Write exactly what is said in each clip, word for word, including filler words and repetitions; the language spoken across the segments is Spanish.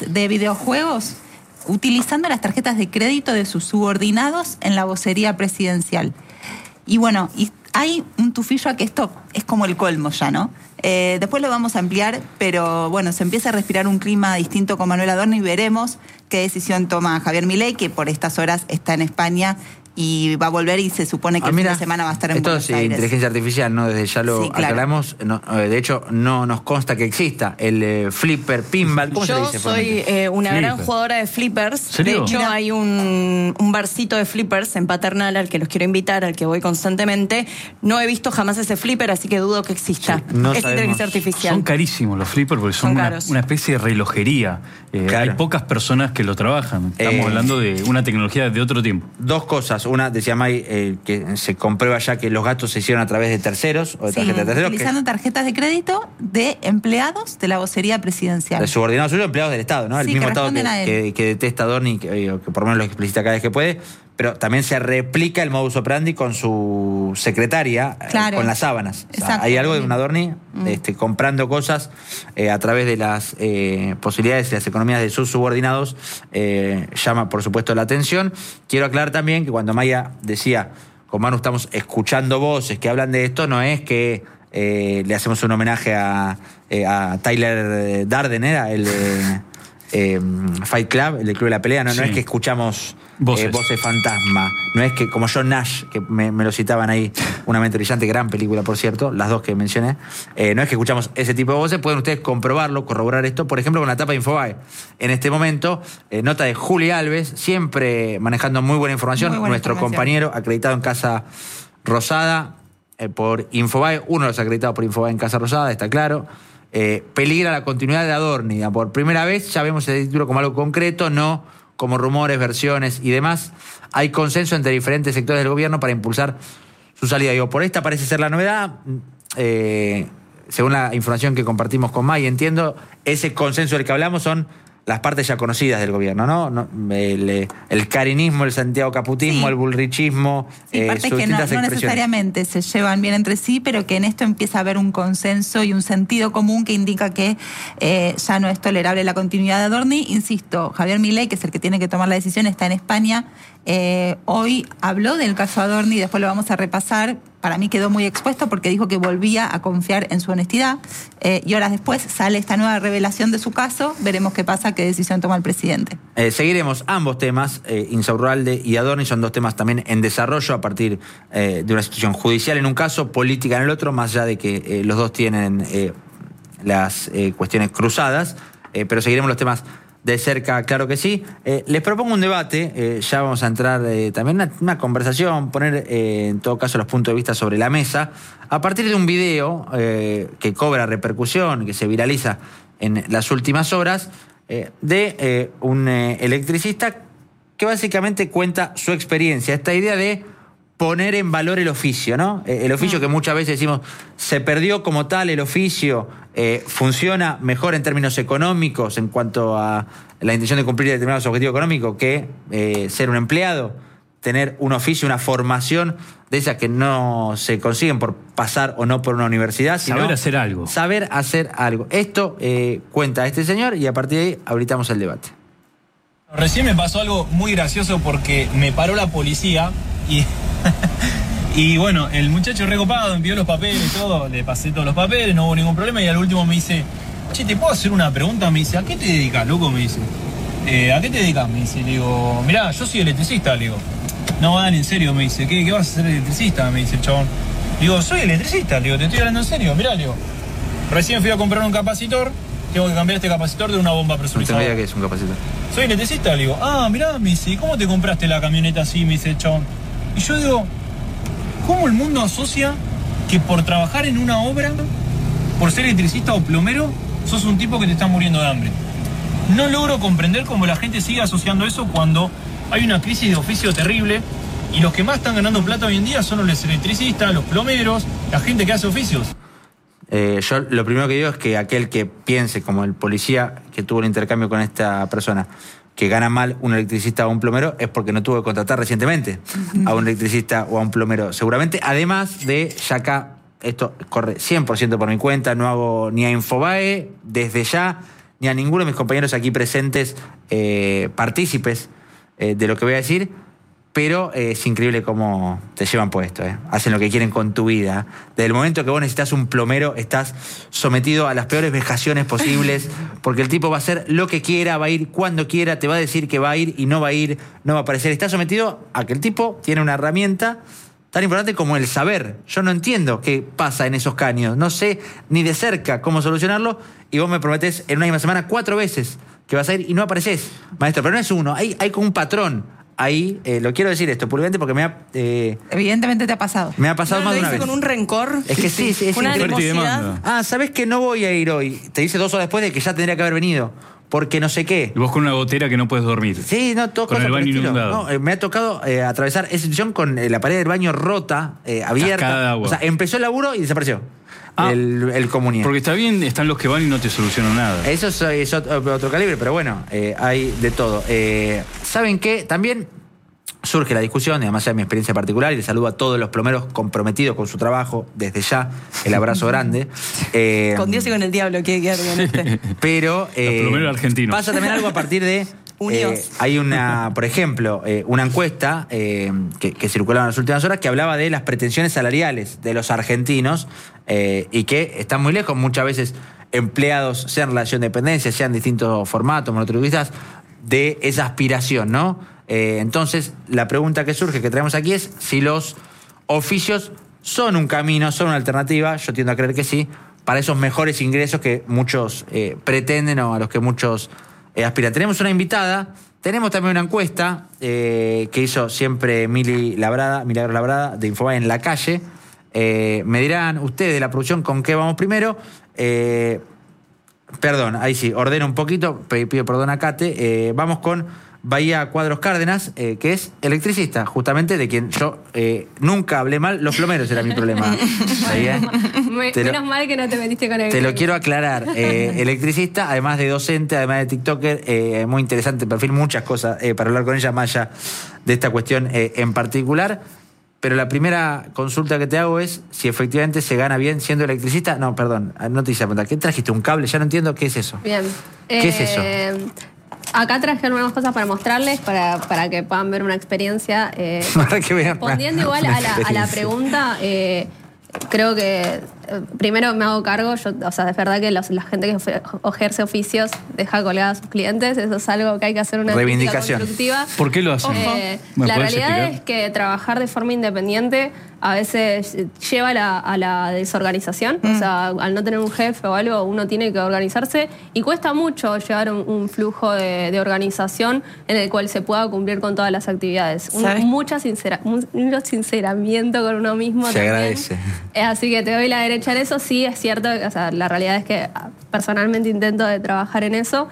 de videojuegos utilizando las tarjetas de crédito de sus subordinados en la vocería presidencial. Y bueno, y hay un tufillo a que esto es como el colmo ya, ¿no? Eh, después lo vamos a ampliar, pero bueno, se empieza a respirar un clima distinto con Manuel Adorni y veremos qué decisión toma Javier Milei, que por estas horas está en España y va a volver y se supone que ah, el mira, fin de semana va a estar en Buenos Aires. Esto es inteligencia artificial, ¿no? Desde ya lo sí, claro. aclaramos. No, de hecho, no nos consta que exista el eh, flipper pinball. ¿Cómo Yo se le dice? Yo soy eh, una flipper. gran jugadora de flippers. ¿Serio? De hecho, mira. hay un, un barcito de flippers en Paternal al que los quiero invitar, al que voy constantemente. No he visto jamás ese flipper, así que dudo que exista. Sí, no es sabemos. inteligencia artificial. Son carísimos los flippers porque son, son una, una especie de relojería. Eh, claro. Hay pocas personas que lo trabajan. Estamos eh, hablando de una tecnología de otro tiempo. Dos cosas. Una, decía May, eh, que se comprueba ya que los gastos se hicieron a través de terceros o de sí, tarjetas de terceros. Utilizando que, tarjetas de crédito de empleados de la vocería presidencial. De subordinados suyos, empleados del Estado, ¿no? El sí, mismo Estado que, que, que detesta a Adorni, que, que por lo menos lo explicita cada vez que puede. Pero también se replica el modus operandi con su secretaria, claro. eh, con las sábanas. O sea, hay algo de un Adorni mm. este, comprando cosas eh, a través de las eh, posibilidades y las economías de sus subordinados, eh, llama por supuesto la atención. Quiero aclarar también que cuando Maya decía, con Manu estamos escuchando voces que hablan de esto, no es que eh, le hacemos un homenaje a, eh, a Tyler Darden, ¿era? El de eh, Fight Club, el del Club de la Pelea, no, sí. no es que escuchamos... Voces. Eh, voces fantasma. No es que, como John Nash, que me, me lo citaban ahí, Una mente brillante, gran película, por cierto, las dos que mencioné, eh, no es que escuchamos ese tipo de voces, pueden ustedes comprobarlo, corroborar esto, por ejemplo, con la tapa de Infobae. En este momento, eh, nota de Juli Alves, siempre manejando muy buena información, muy buena nuestro información. Compañero acreditado en Casa Rosada eh, por Infobae, uno de los acreditados por Infobae en Casa Rosada, está claro. Eh, peligra la continuidad de Adorni. Por primera vez ya vemos ese título como algo concreto, no como rumores, versiones y demás. Hay consenso entre diferentes sectores del gobierno para impulsar su salida. Digo, por esta parece ser la novedad. Eh, según la información que compartimos con May, entiendo, ese consenso del que hablamos son las partes ya conocidas del gobierno, ¿no? no el, el carinismo, el Santiago Caputismo, sí. el bullrichismo, sí, eh, partes que no, no necesariamente se llevan bien entre sí, pero que en esto empieza a haber un consenso y un sentido común que indica que eh, ya no es tolerable la continuidad de Adorni. Insisto, Javier Milei, que es el que tiene que tomar la decisión, está en España. Eh, hoy habló del caso Adorni, después lo vamos a repasar. Para mí quedó muy expuesto porque dijo que volvía a confiar en su honestidad eh, y horas después sale esta nueva revelación de su caso. Veremos qué pasa, qué decisión toma el presidente. Eh, seguiremos ambos temas, eh, Insaurralde y Adorni, son dos temas también en desarrollo a partir eh, de una situación judicial en un caso, política en el otro, más allá de que eh, los dos tienen eh, las eh, cuestiones cruzadas, eh, pero seguiremos los temas de cerca, claro que sí. Eh, les propongo un debate, eh, ya vamos a entrar eh, también en una, una conversación, poner eh, en todo caso los puntos de vista sobre la mesa, a partir de un video eh, que cobra repercusión, que se viraliza en las últimas horas, eh, de eh, un eh, electricista que básicamente cuenta su experiencia, esta idea de poner en valor el oficio, ¿no? Eh, el oficio que muchas veces decimos, se perdió como tal el oficio, eh, funciona mejor en términos económicos en cuanto a la intención de cumplir determinados objetivos económicos que eh, ser un empleado, tener un oficio, una formación de esas que no se consiguen por pasar o no por una universidad, sino saber hacer algo. Saber hacer algo. Esto eh, cuenta este señor y a partir de ahí habilitamos el debate. Recién me pasó algo muy gracioso porque me paró la policía y... y bueno, el muchacho recopado envió los papeles y todo, le pasé todos los papeles, no hubo ningún problema y al último me dice, che, ¿te puedo hacer una pregunta? Me dice, ¿a qué te dedicas, loco? Me dice, eh, ¿a qué te dedicas? Me dice, le digo, mirá, yo soy electricista, le digo. No, Dan, en serio, me dice, ¿qué, qué vas a ser electricista? Me dice el chabón. Le digo, soy electricista, le digo, te estoy hablando en serio, mirá, le digo. Recién fui a comprar un capacitor, tengo que cambiar este capacitor de una bomba presurizada. No sabía que es un capacitor. Soy electricista, le digo, ah, mirá, me dice, ¿cómo te compraste la camioneta así? Me dice el chabón. Y yo digo, ¿cómo el mundo asocia que por trabajar en una obra, por ser electricista o plomero, sos un tipo que te está muriendo de hambre? No logro comprender cómo la gente sigue asociando eso cuando hay una crisis de oficio terrible y los que más están ganando plata hoy en día son los electricistas, los plomeros, la gente que hace oficios. Eh, yo lo primero que digo es que aquel que piense, como el policía que tuvo el intercambio con esta persona, que gana mal un electricista o un plomero, es porque no tuvo que contratar recientemente a un electricista o a un plomero. Seguramente, además de, ya acá, esto corre cien por ciento por mi cuenta, no hago ni a Infobae, desde ya, ni a ninguno de mis compañeros aquí presentes eh, partícipes eh, de lo que voy a decir, pero eh, es increíble cómo te llevan puesto, eh. Hacen lo que quieren con tu vida. Desde el momento que vos necesitas un plomero, estás sometido a las peores vejaciones posibles, porque el tipo va a hacer lo que quiera, va a ir cuando quiera, te va a decir que va a ir y no va a ir, no va a aparecer. Estás sometido a que el tipo tiene una herramienta tan importante como el saber. Yo no entiendo qué pasa en esos caños, no sé ni de cerca cómo solucionarlo, y vos me prometés en una misma semana cuatro veces que vas a ir y no apareces, maestro. Pero no es uno, hay, hay como un patrón. Ahí, eh, lo quiero decir esto públicamente porque me ha... Eh, Evidentemente te ha pasado. Me ha pasado no, más de una vez. con un rencor. Es que sí, sí es una animosidad. Ah, ¿sabés que no voy a ir hoy? Te dice dos horas después de que ya tendría que haber venido. Porque no sé qué. Y vos con una gotera que no puedes dormir. Sí, no, todo con el baño inundado. No, eh, me ha tocado eh, atravesar esa situación con eh, la pared del baño rota, eh, abierta. Cascada de agua. O sea, empezó el laburo y desapareció. Ah, el, el comunidad. Porque está bien, están los que van y no te solucionan nada. Eso es, es otro, otro calibre, pero bueno, eh, hay de todo. Eh, ¿Saben qué? También surge la discusión, y además ya mi experiencia particular, y les saludo a todos los plomeros comprometidos con su trabajo, desde ya, el abrazo grande. Eh, con Dios y con el diablo, que quedar con este. Pero eh, los plomeros argentinos. Pasa también algo a partir de... Eh, hay una, por ejemplo, eh, una encuesta eh, que, que circulaba en las últimas horas que hablaba de las pretensiones salariales de los argentinos eh, y que están muy lejos, muchas veces empleados, sea en relación de dependencia, sean en distintos formatos, monotributistas, de esa aspiración, ¿no? Eh, entonces, la pregunta que surge, que traemos aquí, es si los oficios son un camino, son una alternativa, yo tiendo a creer que sí, para esos mejores ingresos que muchos eh, pretenden o a los que muchos eh, aspiran. Tenemos una invitada, tenemos también una encuesta eh, que hizo siempre Mili Labrada, Milagros Labrada, de Infobae en la calle. Eh, me dirán ustedes de la producción con qué vamos primero. Eh, perdón, ahí sí, ordeno un poquito, pido perdón a Cate. Eh, vamos con Bahía Cuadros Cárdenas, eh, que es electricista, justamente de quien yo eh, nunca hablé mal. Los plomeros era mi problema. Bahía. Me, Te menos lo, mal que no te metiste con el... Te lo quiero aclarar. Eh, electricista, además de docente, además de TikToker, eh, muy interesante perfil, muchas cosas eh, para hablar con ella, más allá de esta cuestión eh, en particular. Pero la primera consulta que te hago es si efectivamente se gana bien siendo electricista. No, perdón, no te hice la pregunta. ¿Qué trajiste? ¿Un cable? Ya no entiendo qué es eso. Bien. ¿Qué eh, es eso? Acá traje algunas cosas para mostrarles, para, para que puedan ver una experiencia. Eh, para que vean respondiendo igual a la, a la pregunta, eh, creo que eh, primero me hago cargo, yo, o sea, es verdad que los, la gente que ejerce oficios deja colgada a sus clientes, eso es algo que hay que hacer una reivindicación constructiva. ¿Por qué lo hacen? Eh, la realidad explicar? Es que trabajar de forma independiente a veces lleva a la, a la desorganización, mm. o sea, al no tener un jefe o algo, uno tiene que organizarse y cuesta mucho llevar un, un flujo de, de organización en el cual se pueda cumplir con todas las actividades. Un, mucha sincera, un, un sinceramiento con uno mismo se también. Agradece. Eh, así que te doy la derecha en eso, sí, es cierto, o sea, la realidad es que personalmente intento de trabajar en eso.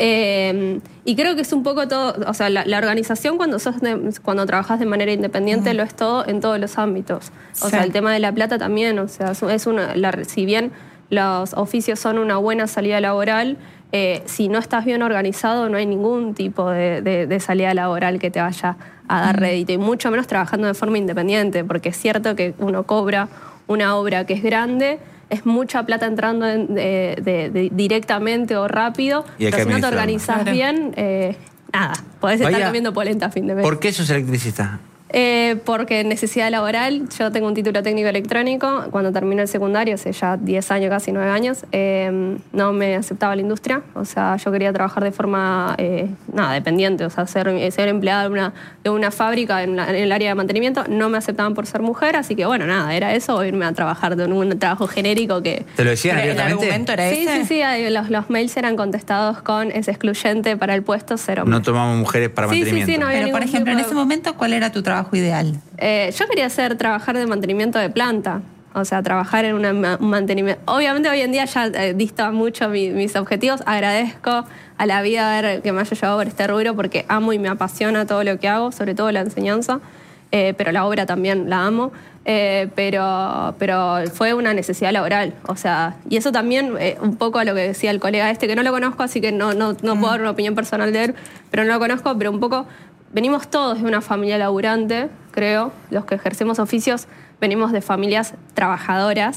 Eh, y creo que es un poco todo, o sea, la, la organización cuando sos de, cuando trabajas de manera independiente mm. lo es todo en todos los ámbitos. O sí. sea, el tema de la plata también, o sea, es una, la, si bien los oficios son una buena salida laboral, eh, si no estás bien organizado no hay ningún tipo de, de, de salida laboral que te vaya a dar mm. rédito, y mucho menos trabajando de forma independiente, porque es cierto que uno cobra una obra que es grande, es mucha plata entrando en, de, de, de, directamente o rápido, pero si no te organizás bien, eh, nada, podés estar Vaya, comiendo polenta a fin de mes. ¿Por qué sos electricista? Eh, porque necesidad laboral, yo tengo un título técnico electrónico, cuando terminé el secundario, hace ya diez años, casi nueve años, eh, no me aceptaba la industria, o sea, yo quería trabajar de forma, eh, nada, dependiente, o sea, ser, ser empleada de una, de una fábrica en, la, en el área de mantenimiento, no me aceptaban por ser mujer, así que bueno, nada, era eso, o irme a trabajar de un, un trabajo genérico que... ¿Te lo decían abiertamente? ¿El argumento era sí, ese? Sí, sí, sí, los, los mails eran contestados con es excluyente para el puesto, cero. No tomamos mujeres para sí, mantenimiento. Sí, sí, no había Pero, por ejemplo, en ese momento, ¿cuál era tu trabajo ideal? Eh, yo quería hacer trabajar de mantenimiento de planta, o sea, trabajar en una, un mantenimiento. Obviamente hoy en día ya eh, dista mucho mi, mis objetivos. Agradezco a la vida ver que me haya llevado por este rubro porque amo y me apasiona todo lo que hago, sobre todo la enseñanza, eh, pero la obra también la amo. Eh, pero, pero fue una necesidad laboral, o sea, y eso también eh, un poco a lo que decía el colega este, que no lo conozco, así que no, no, no mm. puedo dar una opinión personal de él, pero no lo conozco, pero un poco... Venimos todos de una familia laburante, creo. Los que ejercemos oficios venimos de familias trabajadoras.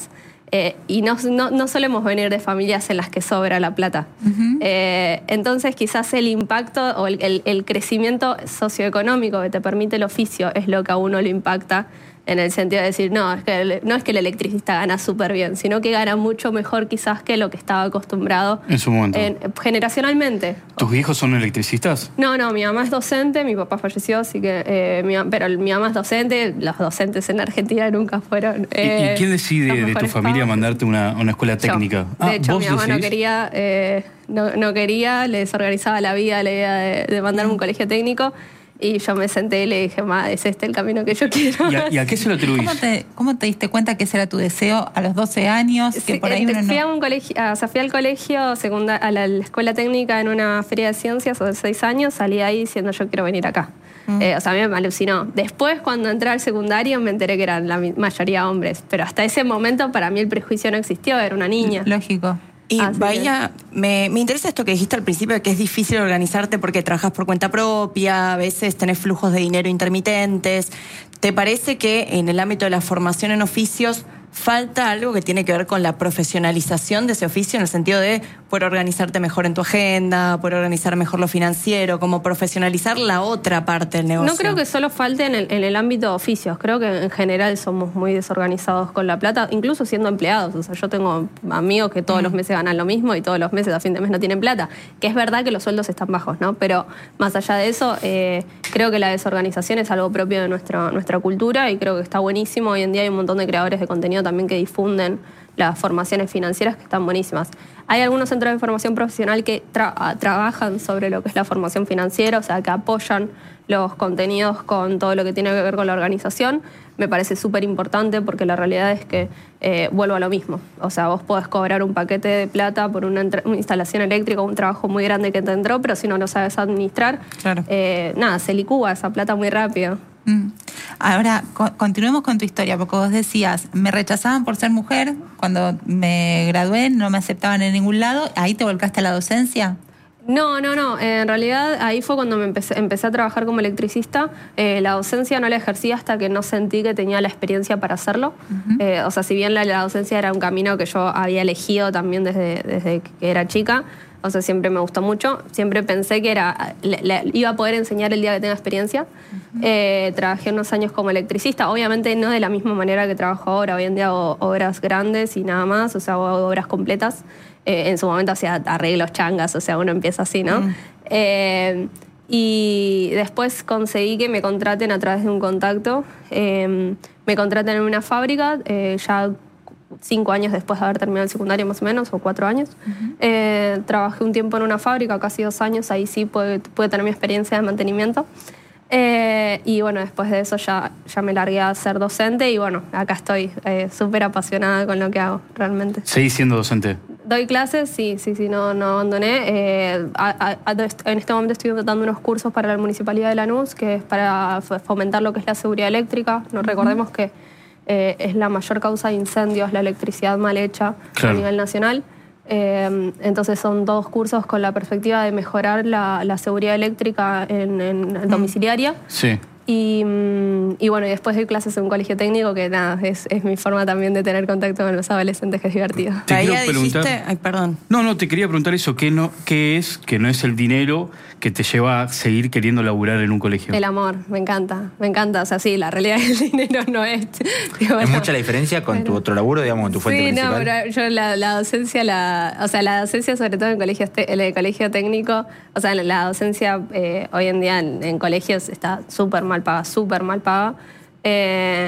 Eh, y no, no, no solemos venir de familias en las que sobra la plata. Uh-huh. Eh, entonces quizás el impacto o el, el, el crecimiento socioeconómico que te permite el oficio es lo que a uno le impacta, en el sentido de decir, no, es que el, no es que el electricista gana súper bien, sino que gana mucho mejor quizás que lo que estaba acostumbrado en su momento. En, generacionalmente. ¿Tus hijos son electricistas? No, no, mi mamá es docente, mi papá falleció, así que eh, mi, pero mi mamá es docente, los docentes en Argentina nunca fueron. Eh, ¿Y, ¿Y quién decide de tu familia mandarte una, una escuela técnica? Yo. De ah, hecho, mi mamá decís? no quería, eh, no, no quería, les organizaba la vida la idea de, de mandarme a un colegio técnico. Y yo me senté y le dije, ma, es este el camino que yo quiero. ¿Y a, ¿y a qué se lo atribuís? ¿Cómo te, ¿Cómo te diste cuenta que ese era tu deseo a los doce años? Que sí, por ahí uno fui, no... a un colegio, o sea, fui al colegio, segunda, a la, la escuela técnica en una feria de ciencias hace seis años, salí ahí diciendo yo quiero venir acá. Mm. Eh, o sea, a mí me alucinó. Después, cuando entré al secundario, me enteré que eran la mayoría hombres. Pero hasta ese momento, para mí el prejuicio no existió, era una niña. Lógico. Y ah, Bahía, sí. me, me interesa esto que dijiste al principio, que es difícil organizarte porque trabajas por cuenta propia, a veces tenés flujos de dinero intermitentes. ¿Te parece que en el ámbito de la formación en oficios falta algo que tiene que ver con la profesionalización de ese oficio, en el sentido de poder organizarte mejor en tu agenda, poder organizar mejor lo financiero, como profesionalizar la otra parte del negocio? No creo que solo falte en el, en el ámbito de oficios. Creo que en general somos muy desorganizados con la plata, incluso siendo empleados. O sea, yo tengo amigos que todos mm. los meses ganan lo mismo y todos los meses a fin de mes no tienen plata. Que es verdad que los sueldos están bajos, ¿no? Pero más allá de eso, eh, creo que la desorganización es algo propio de nuestro, nuestra cultura y creo que está buenísimo. Hoy en día hay un montón de creadores de contenido también que difunden las formaciones financieras que están buenísimas. Hay algunos centros de formación profesional que tra- trabajan sobre lo que es la formación financiera, o sea, que apoyan los contenidos con todo lo que tiene que ver con la organización. Me parece súper importante porque la realidad es que eh, vuelvo a lo mismo. O sea, vos podés cobrar un paquete de plata por una, entre- una instalación eléctrica, un trabajo muy grande que te entró, pero si no lo sabes administrar, claro. eh, nada, se licúa esa plata muy rápido. Mm. Ahora, co- continuemos con tu historia, porque vos decías, me rechazaban por ser mujer, cuando me gradué no me aceptaban en ningún lado, ¿ahí te volcaste a la docencia? No, no, no. En realidad ahí fue cuando me empecé, empecé a trabajar como electricista. Eh, la docencia no la ejercí hasta que no sentí que tenía la experiencia para hacerlo. Uh-huh. Eh, o sea, si bien la, la docencia era un camino que yo había elegido también desde, desde que era chica, o sea, siempre me gustó mucho. Siempre pensé que era le, le, iba a poder enseñar el día que tenga experiencia. Uh-huh. Eh, trabajé unos años como electricista. Obviamente no de la misma manera que trabajo ahora. Hoy en día hago obras grandes y nada más, o sea, hago obras completas. Eh, en su momento hacía arreglos changas, o sea, uno empieza así, ¿no? Uh-huh. Eh, y después conseguí que me contraten a través de un contacto. Eh, me contraten en una fábrica, eh, ya cinco años después de haber terminado el secundario más o menos, o cuatro años. Uh-huh. Eh, trabajé un tiempo en una fábrica, casi dos años, ahí sí pude, pude tener mi experiencia de mantenimiento. Eh, y bueno, después de eso ya, ya me largué a ser docente y bueno, acá estoy eh, súper apasionada con lo que hago, realmente. ¿Seguís siendo docente? Doy clases, sí, sí, sí, no, no abandoné. Eh, a, a, en este momento estoy dando unos cursos para la Municipalidad de Lanús, que es para fomentar lo que es la seguridad eléctrica. Nos recordemos que eh, es la mayor causa de incendios, la electricidad mal hecha, claro, a nivel nacional. Eh, entonces son dos cursos con la perspectiva de mejorar la, la seguridad eléctrica en, en domiciliaria. Sí. Y, y bueno, y después doy clases en un colegio técnico, que nada, es, es mi forma también de tener contacto con los adolescentes, que es divertido. Te quiero preguntar, dijiste, ay, perdón. No, no, te quería preguntar eso, ¿qué, no, qué es que no es el dinero que te lleva a seguir queriendo laburar en un colegio? El amor, me encanta, me encanta. O sea, sí, la realidad es que el dinero no es... Digo, ¿es bueno, mucha la diferencia con pero, tu otro laburo, digamos, con tu fuente sí, principal? Sí, no, pero yo la, la docencia, la, o sea, la docencia sobre todo en colegios te, en el colegio técnico, o sea, la docencia eh, hoy en día en, en colegios está súper mal pagada, súper mal paga. Eh,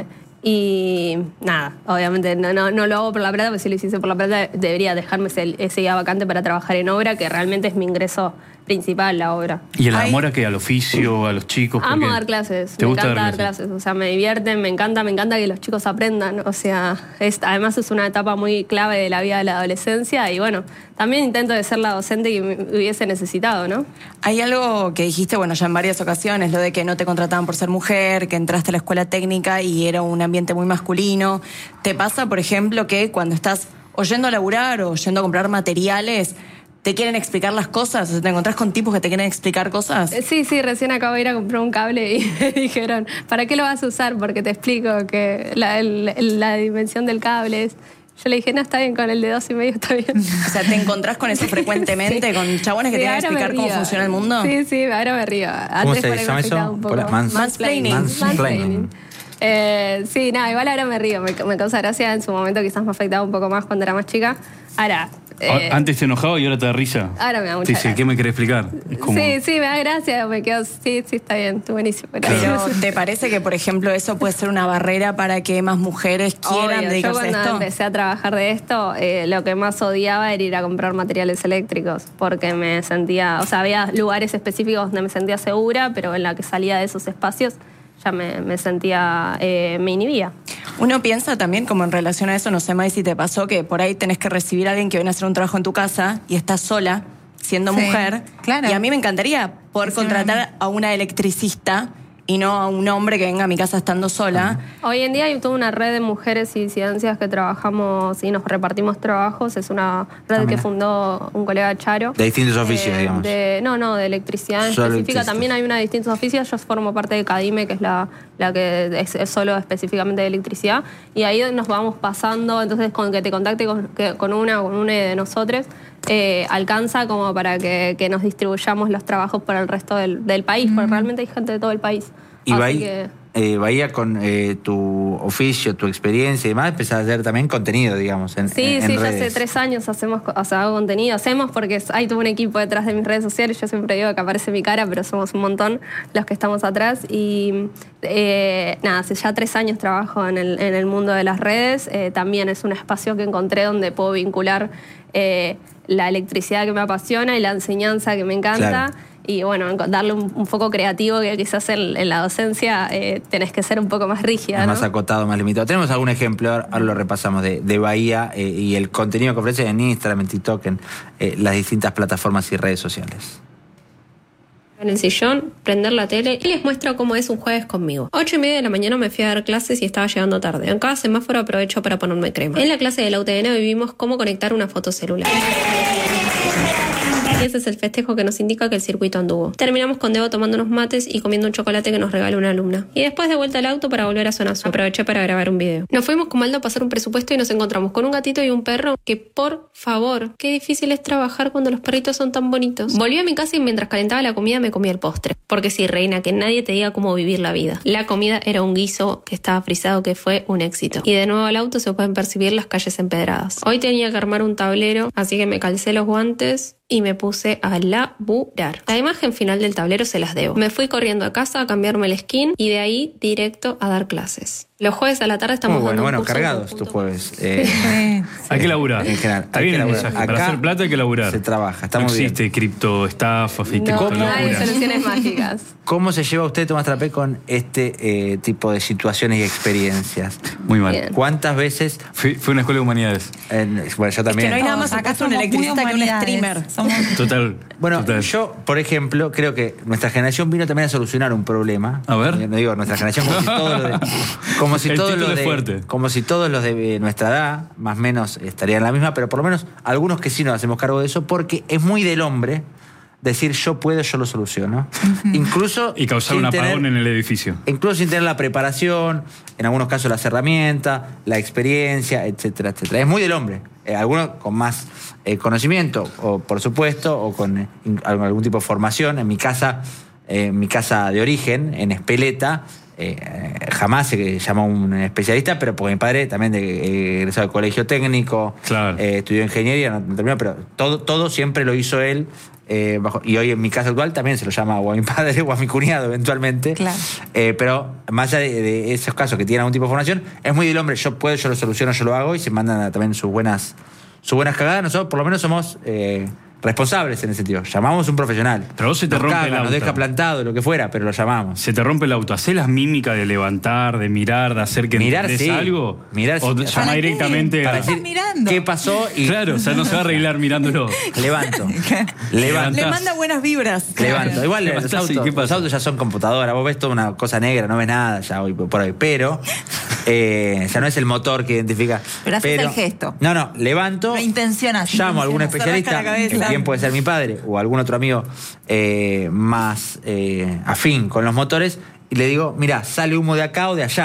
y nada, obviamente no, no, no lo hago por la plata, porque si lo hiciese por la plata debería dejarme ese, ese día vacante para trabajar en obra, que realmente es mi ingreso principal, la obra. ¿Y el amor a qué? ¿Al oficio, a los chicos? Amo dar clases, ¿Te me gusta encanta dar dar clases? clases, o sea, me divierten, me encanta, me encanta que los chicos aprendan, o sea, es, además es una etapa muy clave de la vida de la adolescencia y bueno, también intento de ser la docente que me hubiese necesitado, ¿no? Hay algo que dijiste, bueno, ya en varias ocasiones, lo de que no te contrataban por ser mujer, que entraste a la escuela técnica y era un ambiente muy masculino. ¿Te pasa, por ejemplo, que cuando estás o yendo a laburar o yendo a comprar materiales, te quieren explicar las cosas? O sea, ¿te encontrás con tipos que te quieren explicar cosas? Sí, sí, recién acabo de ir a comprar un cable y me dijeron, ¿para qué lo vas a usar? Porque te explico que la, el, la dimensión del cable es... Yo le dije, no, está bien, con el de dos y medio está bien. O sea, ¿te encontrás con eso frecuentemente? Sí. ¿Con chabones que sí, te van a explicar cómo funciona el mundo? Sí, sí, ahora me río. ¿Cómo Antes se llama eso? Un poco. Mans Mansplaining. Mansplaining. Eh, sí, nada, igual ahora me río. Me, me causa gracia. En su momento quizás me afectaba un poco más cuando era más chica. Ahora... Eh, Antes te enojaba y ahora te da risa. Ahora me da mucha sí, gracia. Sí, ¿qué me querés explicar? Como... Sí, sí, me da gracia. Me quedo, sí, sí, está bien, tú buenísimo. Pero, ¿te parece que, por ejemplo, eso puede ser una barrera para que más mujeres quieran Obvio, dedicarse yo cuando a esto? empecé a trabajar de esto, eh, lo que más odiaba era ir a comprar materiales eléctricos, porque me sentía, o sea, había lugares específicos donde me sentía segura, pero en la que salía de esos espacios ya me, me sentía, eh, me inhibía. Uno piensa también, como en relación a eso, no sé, May, si te pasó que por ahí tenés que recibir a alguien que viene a hacer un trabajo en tu casa y estás sola, siendo sí, mujer. Claro. Y a mí me encantaría poder sí, contratar a una electricista y no a un hombre que venga a mi casa estando sola. Hoy en día hay toda una red de mujeres y disidencias que trabajamos y nos repartimos trabajos. Es una red ah, que fundó un colega Charo. De distintos oficios, eh, digamos. De, no, no, de electricidad en solo específica. También hay una de distintos oficios. Yo formo parte de CADIME, que es la, la que es, es solo específicamente de electricidad. Y ahí nos vamos pasando. Entonces, con que te contacte con, con una o con una de nosotros, eh, alcanza como para que, que nos distribuyamos los trabajos para el resto del, del país. Mm. Porque realmente hay gente de todo el país. Y Bahía, que... eh, Bahía con eh, tu oficio, tu experiencia y demás, empezás a hacer también contenido, digamos, en, sí, en, sí, en ya hace tres años hacemos, o sea, hago contenido. Hacemos porque hay todo un equipo detrás de mis redes sociales. Yo siempre digo que aparece mi cara, pero somos un montón los que estamos atrás. Y eh, nada, hace ya tres años trabajo en el, en el mundo de las redes. Eh, también es un espacio que encontré donde puedo vincular eh, la electricidad que me apasiona y la enseñanza que me encanta. Claro. Y bueno, darle un, un foco creativo que quizás en, en la docencia eh, tenés que ser un poco más rígida, ¿no? Más acotado, más limitado. ¿Tenemos algún ejemplo? Ahora lo repasamos de, de Bahía eh, y el contenido que ofrece en Instagram, en TikTok, en eh, las distintas plataformas y redes sociales. En el sillón, prender la tele y les muestro cómo es un jueves conmigo. Ocho y media de la mañana me fui a dar clases y estaba llegando tarde. En cada semáforo aprovecho para ponerme crema. En la clase de la U T N vivimos cómo conectar una foto celular. Y ese es el festejo que nos indica que el circuito anduvo. Terminamos con Debo tomando unos mates y comiendo un chocolate que nos regaló una alumna. Y después de vuelta al auto para volver a Zona Sur. Aproveché para grabar un video. Nos fuimos con Maldo a pasar un presupuesto y nos encontramos con un gatito y un perro que, por favor, qué difícil es trabajar cuando los perritos son tan bonitos. Volví a mi casa y mientras calentaba la comida me comí el postre. Porque sí, reina, que nadie te diga cómo vivir la vida. La comida era un guiso que estaba frisado que fue un éxito. Y de nuevo al auto se pueden percibir las calles empedradas. Hoy tenía que armar un tablero, así que me calcé los guantes y me puse a laburar. La imagen final del tablero se las debo. Me fui corriendo a casa a cambiarme el skin y de ahí directo a dar clases. Los jueves a la tarde estamos Muy bueno, dando bueno, un curso cargados tus jueves. Eh, sí. Hay que laburar. En general. Está bien el mensaje. Para Acá hacer plata hay que laburar. Se trabaja, está no muy bien. existe cripto, estafa, fintech. No, no hay soluciones mágicas. ¿Cómo se lleva usted, Tomás Trapé, con este eh, tipo de situaciones y experiencias? Muy mal. Bien. ¿Cuántas veces? Fui, fui a una escuela de humanidades. En, bueno, yo también. Es que no hay nada más acá un electricista que un streamer. Somos... Total. Bueno, total. yo, por ejemplo, creo que nuestra generación vino también a solucionar un problema. A ver. No digo nuestra generación, como si todos los de, como si El todos título los es de, fuerte. como si todos los de nuestra edad, más o menos, estarían en la misma, pero por lo menos algunos que sí nos hacemos cargo de eso, porque es muy del hombre decir yo puedo, yo lo soluciono. Uh-huh. Incluso y causar un apagón tener, en el edificio. Incluso sin tener la preparación, en algunos casos las herramientas, la experiencia, etcétera, etcétera. Es muy del hombre. Eh, algunos con más eh, conocimiento, o por supuesto, o con eh, algún tipo de formación. En mi casa, eh, en mi casa de origen, en Espeleta, eh, jamás se llamó un especialista, pero porque mi padre también de, eh, egresado del colegio técnico, claro. eh, estudió ingeniería, no, no terminó, pero todo, todo siempre lo hizo él. Eh, bajo, y hoy en mi casa actual también se lo llama o a mi padre o a mi cuñado eventualmente. Claro. Eh, pero más allá de, de esos casos que tienen algún tipo de formación, es muy del hombre, yo puedo, yo lo soluciono, yo lo hago, y se mandan a, también sus buenas, sus buenas cagadas. Nosotros por lo menos somos eh, responsables en ese sentido. Llamamos a un profesional. Pero vos se te nos rompe caga, el auto. Nos deja plantado, lo que fuera, pero lo llamamos. Se te rompe el auto. ¿Hacés las mímicas de levantar, de mirar, de hacer que mirar, entendés sí. algo? Mirar, o sí. llama directamente para a... decir mirando? qué pasó y... Claro, o sea, no se va a arreglar mirándolo. Levanto. Levanto. Le manda buenas vibras. Levanto. Igual Levantás, los, autos, ¿qué pasa? los autos ya son computadoras. Vos ves toda una cosa negra, no ves nada ya hoy por hoy. Pero eh, ya no es el motor que identifica. Pero haces el gesto. No, no. Levanto. Lo intencionas. Llamo a algún intencionas. especialista. Bien puede ser mi padre o algún otro amigo eh, más eh, afín con los motores. Y le digo, mira, sale humo de acá o de allá.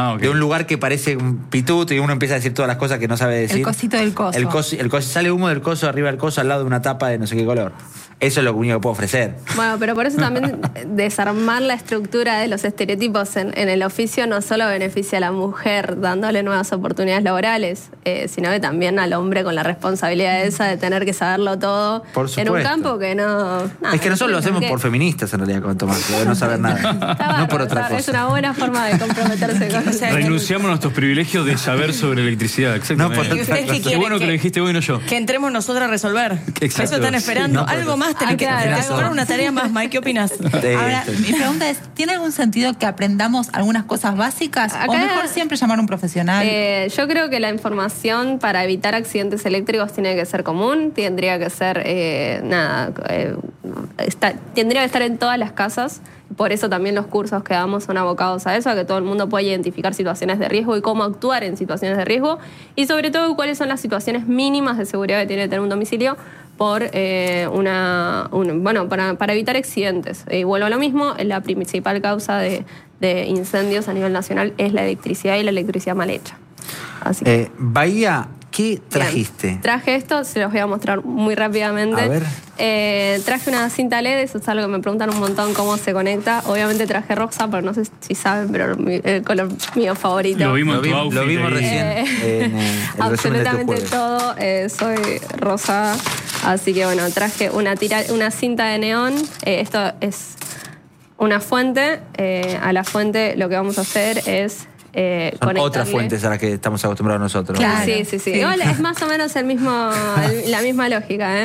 Ah, okay. De un lugar que parece un pituto y uno empieza a decir todas las cosas que no sabe decir. El cosito del coso. El coso, el coso sale humo del coso arriba del coso al lado de una tapa de no sé qué color. Eso es lo único que puedo ofrecer. Bueno, pero por eso también desarmar la estructura de los estereotipos en, en el oficio no solo beneficia a la mujer dándole nuevas oportunidades laborales, eh, sino que también al hombre con la responsabilidad esa de tener que saberlo todo por supuesto. En un campo que no... Nada, es que nosotros lo hacemos que... por feministas en realidad con Tomás, de no saber nada. Está no por otra está, cosa. Es una buena forma de comprometerse con eso. Renunciamos a nuestros privilegios de saber sobre electricidad. Exactamente. No por otra cosa. Qué bueno que, que lo dijiste vos y no yo. Que entremos nosotros a resolver. Exacto. Eso están esperando. Sí, no, algo más tenés ah, que hacer. Una tarea más, Mike, ¿qué opinas? Ahora, mi pregunta es, ¿tiene algún sentido que aprendamos algunas cosas básicas? Acá, ¿o mejor siempre llamar a un profesional? Eh, yo creo que la información para evitar accidentes eléctricos tiene que ser común, tendría que ser, eh, nada, eh, está, tendría que estar en todas las casas. Por eso también los cursos que damos son abocados a eso, a que todo el mundo pueda identificar situaciones de riesgo y cómo actuar en situaciones de riesgo. Y sobre todo, cuáles son las situaciones mínimas de seguridad que tiene que tener un domicilio por eh, una, un, bueno, para, para evitar accidentes. Y vuelvo a lo mismo, la principal causa de, de incendios a nivel nacional es la electricidad y la electricidad mal hecha. Así que, eh, Bahía, ¿qué trajiste? Bien. Traje esto, se los voy a mostrar muy rápidamente. A ver. Eh, traje una cinta L E D, eso es algo que me preguntan un montón cómo se conecta. Obviamente traje rosa, pero no sé si saben, pero el color mío favorito. Lo vimos, lo vimos, outfit, lo vimos recién. Eh, en, eh, el absolutamente todo, eh, soy rosa. Así que bueno, traje una, tira, una cinta de neón. Eh, esto es una fuente. Eh, a la fuente lo que vamos a hacer es... Eh, Son otras fuentes a las que estamos acostumbrados nosotros. Claro. Sí, sí, sí. Igual es más o menos el mismo, el, la misma lógica. ¿eh?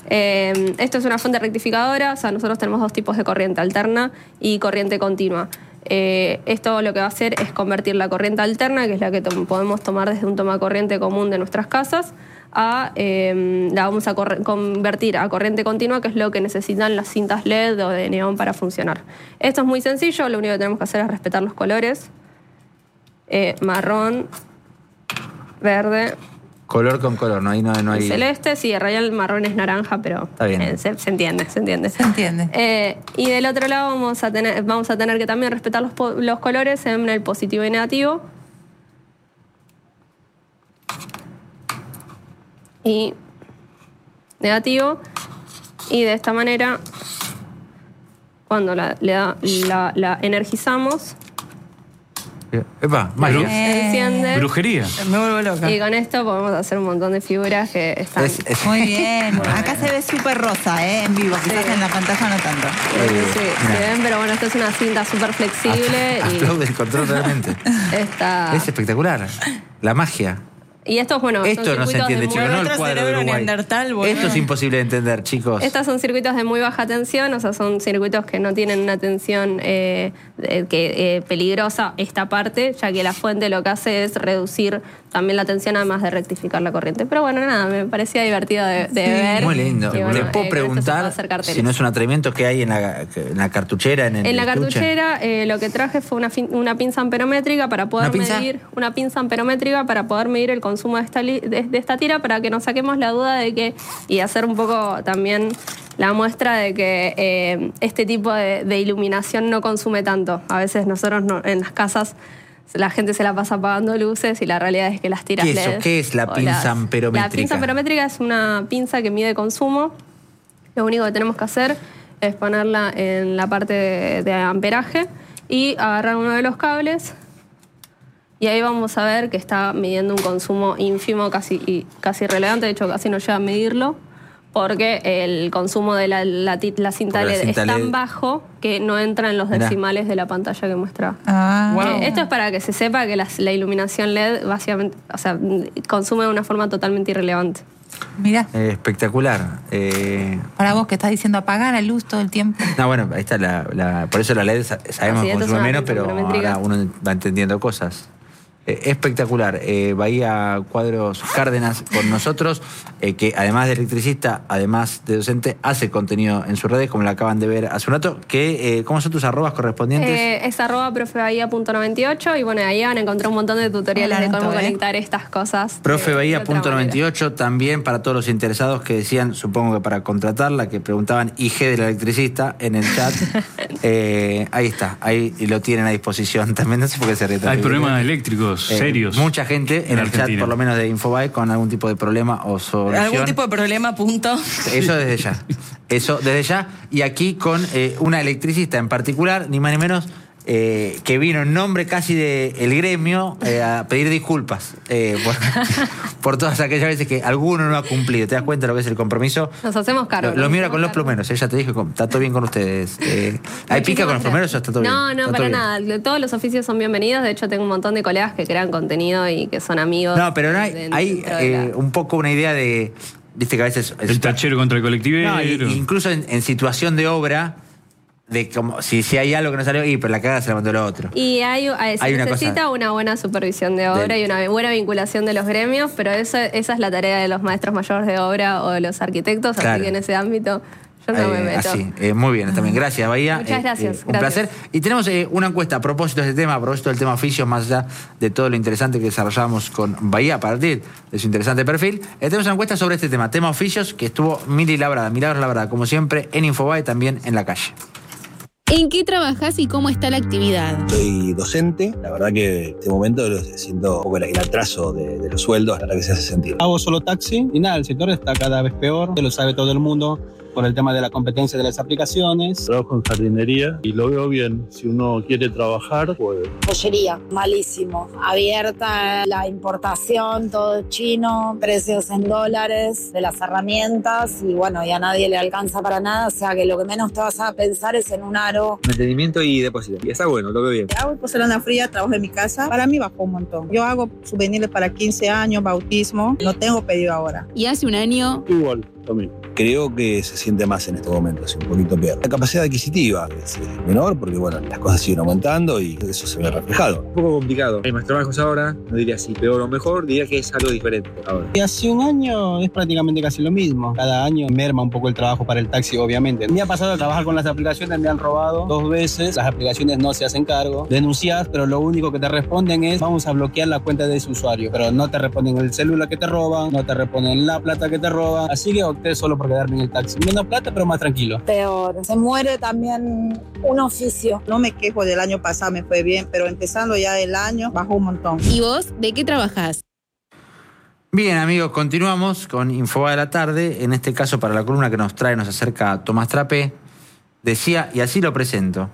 Eh, esto es una fuente rectificadora, o sea, nosotros tenemos dos tipos de corriente alterna y corriente continua. Eh, esto lo que va a hacer es convertir la corriente alterna, que es la que to- podemos tomar desde un tomacorriente común de nuestras casas, a, eh, la vamos a corre- convertir a corriente continua, que es lo que necesitan las cintas L E D o de neón para funcionar. Esto es muy sencillo, lo único que tenemos que hacer es respetar los colores. Eh, marrón, verde. Color con color, no hay... No, no hay... Celeste, sí, en realidad el marrón es naranja, pero está bien. Eh, se, se entiende, se entiende. Se entiende. Eh, y del otro lado vamos a tener, vamos a tener que también respetar los, los colores en el positivo y negativo. Y negativo. Y de esta manera, cuando la, la, la, la energizamos... Epa, magia. Se enciende. Brujería. Me vuelvo loca. Y con esto podemos hacer un montón de figuras que están... Es, es... Muy bien. Acá se ve súper rosa, ¿eh? En vivo. Quizás Sí. en la pantalla no tanto. Sí, sí, sí, se ven, pero bueno, esto es una cinta súper flexible. y Aplaude el control realmente. está... Es espectacular. La magia. Y esto, bueno, Esto son no se circuitos entiende, de chicos, muy- no el Otro cuadro de cerebro Uruguay. neandertal, boludo. Esto es imposible de entender, chicos. Estos son circuitos de muy baja tensión, o sea, son circuitos que no tienen una tensión eh, eh, que, eh, peligrosa esta parte, ya que la fuente lo que hace es reducir también la tensión, además de rectificar la corriente. Pero bueno, nada, me parecía divertido de, de Sí, ver. Muy lindo. Y bueno, ¿Le puedo eh, con esto se puede preguntar hacer carteles. si no es un atrevimiento que hay en la, en la cartuchera? En, el En la estuche? cartuchera eh, lo que traje fue una, fin- una pinza amperométrica para poder ¿Una pinza? medir una pinza amperométrica para poder medir el consumo de esta, li- de, de esta tira, para que nos saquemos la duda de que, y hacer un poco también la muestra de que eh, este tipo de, de iluminación no consume tanto. A veces nosotros no, en las casas la gente se la pasa apagando luces y la realidad es que las tiras ¿Qué es eso? L E D ¿Qué es la o pinza las- amperométrica? La pinza amperométrica es una pinza que mide consumo. Lo único que tenemos que hacer es ponerla en la parte de, de amperaje y agarrar uno de los cables y ahí vamos a ver que está midiendo un consumo ínfimo, casi, y casi irrelevante, de hecho casi no llega a medirlo, porque el consumo de la, la, ti- la cinta Porque la L E D cinta es tan L E D bajo que no entra en los Mirá. decimales de la pantalla que muestra. Ah. Eh, esto es para que se sepa que la, la iluminación L E D básicamente, o sea, consume de una forma totalmente irrelevante. Mira, Eh, espectacular. Eh, para vos que estás diciendo apagar la luz todo el tiempo. no, bueno, ahí está la, la- por eso la L E D sa- sabemos Así, que esto es consume una menos, pinza pero amperométrica. ahora uno va entendiendo cosas. Eh, espectacular. Eh, Bahía Cuadros Cárdenas con nosotros, eh, que además de electricista, además de docente, hace contenido en sus redes, como lo acaban de ver hace un rato. Que, eh, ¿Cómo son tus arrobas correspondientes? Eh, es arroba profebahía punto noventa y ocho y bueno, ahí van a encontrar un montón de tutoriales Hola, de cómo eh. conectar estas cosas. profebahía punto noventa y ocho también para todos los interesados que decían, supongo que para contratarla, que preguntaban I G del electricista en el chat. eh, ahí está, ahí lo tienen a disposición. También no sé por qué se ríe. Hay problemas eléctricos. Eh, serios. Mucha gente en, en el Argentina. Chat, por lo menos de Infobae, con algún tipo de problema o solución. Algún tipo de problema, punto. Eso desde ya. Eso desde ya. Y aquí con eh, una electricista en particular, ni más ni menos, eh, que vino en nombre casi del gremio eh, a pedir disculpas eh, por, por todas aquellas veces que alguno no ha cumplido. ¿Te das cuenta de lo que es el compromiso? Nos hacemos cargo. Lo, lo mío era con los plomeros. Ella te dijo, está todo bien con ustedes. Eh, ¿Hay pica con los plomeros o está todo bien? No, no, para nada. Todos los oficios son bienvenidos. De hecho, tengo un montón de colegas que crean contenido y que son amigos. No, pero no hay, de, hay eh, la... un poco una idea de... Viste que a veces... El tachero contra el colectivero. No, y, incluso en, en situación de obra... de como si, si hay algo que no salió, y pero la cagada se la mandó el otro. Y hay, hay, se hay necesita una, una buena supervisión de obra de... y una buena vinculación de los gremios, pero eso, esa es la tarea de los maestros mayores de obra o de los arquitectos, claro. Así que en ese ámbito yo no eh, me meto. Así, eh, muy bien, también. Gracias, Bahía. Muchas eh, gracias. Eh, un gracias. placer. Y tenemos eh, una encuesta a propósito de este tema, a propósito del tema oficios, más allá de todo lo interesante que desarrollamos con Bahía a partir de su interesante perfil. Eh, tenemos una encuesta sobre este tema, tema oficios, que estuvo Mili Labrada, Milagros Labrada, como siempre, en Infobae, también en la calle. ¿En qué trabajas y cómo está la actividad? Soy docente. La verdad que en este momento siento un poco el atraso de, de los sueldos, la verdad que se hace sentir. Hago solo taxi y nada, el sector está cada vez peor, lo sabe todo el mundo por el tema de la competencia de las aplicaciones. Trabajo en jardinería y lo veo bien. Si uno quiere trabajar, puede. Pollería, malísimo. Abierta la importación, todo chino, precios en dólares de las herramientas y bueno, ya a nadie le alcanza para nada, o sea que lo que menos te vas a pensar es en un aro. Mantenimiento y depósito. Y está bueno, lo veo bien. Hago porcelana fría, trabajo en mi casa. Para mí bajó un montón. Yo hago souvenirs para quince años, bautismo. No tengo pedido ahora. Y hace un año... Igual, también. Creo que se siente más en estos momentos, un poquito peor. La capacidad adquisitiva es menor porque, bueno, las cosas siguen aumentando y eso se ve reflejado. Un poco complicado. Hay más trabajos ahora, no diría si peor o mejor, diría que es algo diferente ahora. Y hace un año es prácticamente casi lo mismo. Cada año merma un poco el trabajo para el taxi, obviamente. Me ha pasado a trabajar con las aplicaciones, me han robado dos veces, las aplicaciones no se hacen cargo. Denuncias, pero lo único que te responden es vamos a bloquear la cuenta de ese usuario. Pero no te responden el celular que te roban, no te responden la plata que te roban. Así que opté solo por quedarme en el taxi. Menos plata, pero más tranquilo. Peor. Se muere también un oficio. No me quejo del año pasado, me fue bien, pero empezando ya el año, bajó un montón. ¿Y vos de qué trabajás? Bien, amigos, continuamos con Infobae de la tarde. En este caso, para la columna que nos trae, nos acerca Tomás Trapé. Decía, y así lo presento,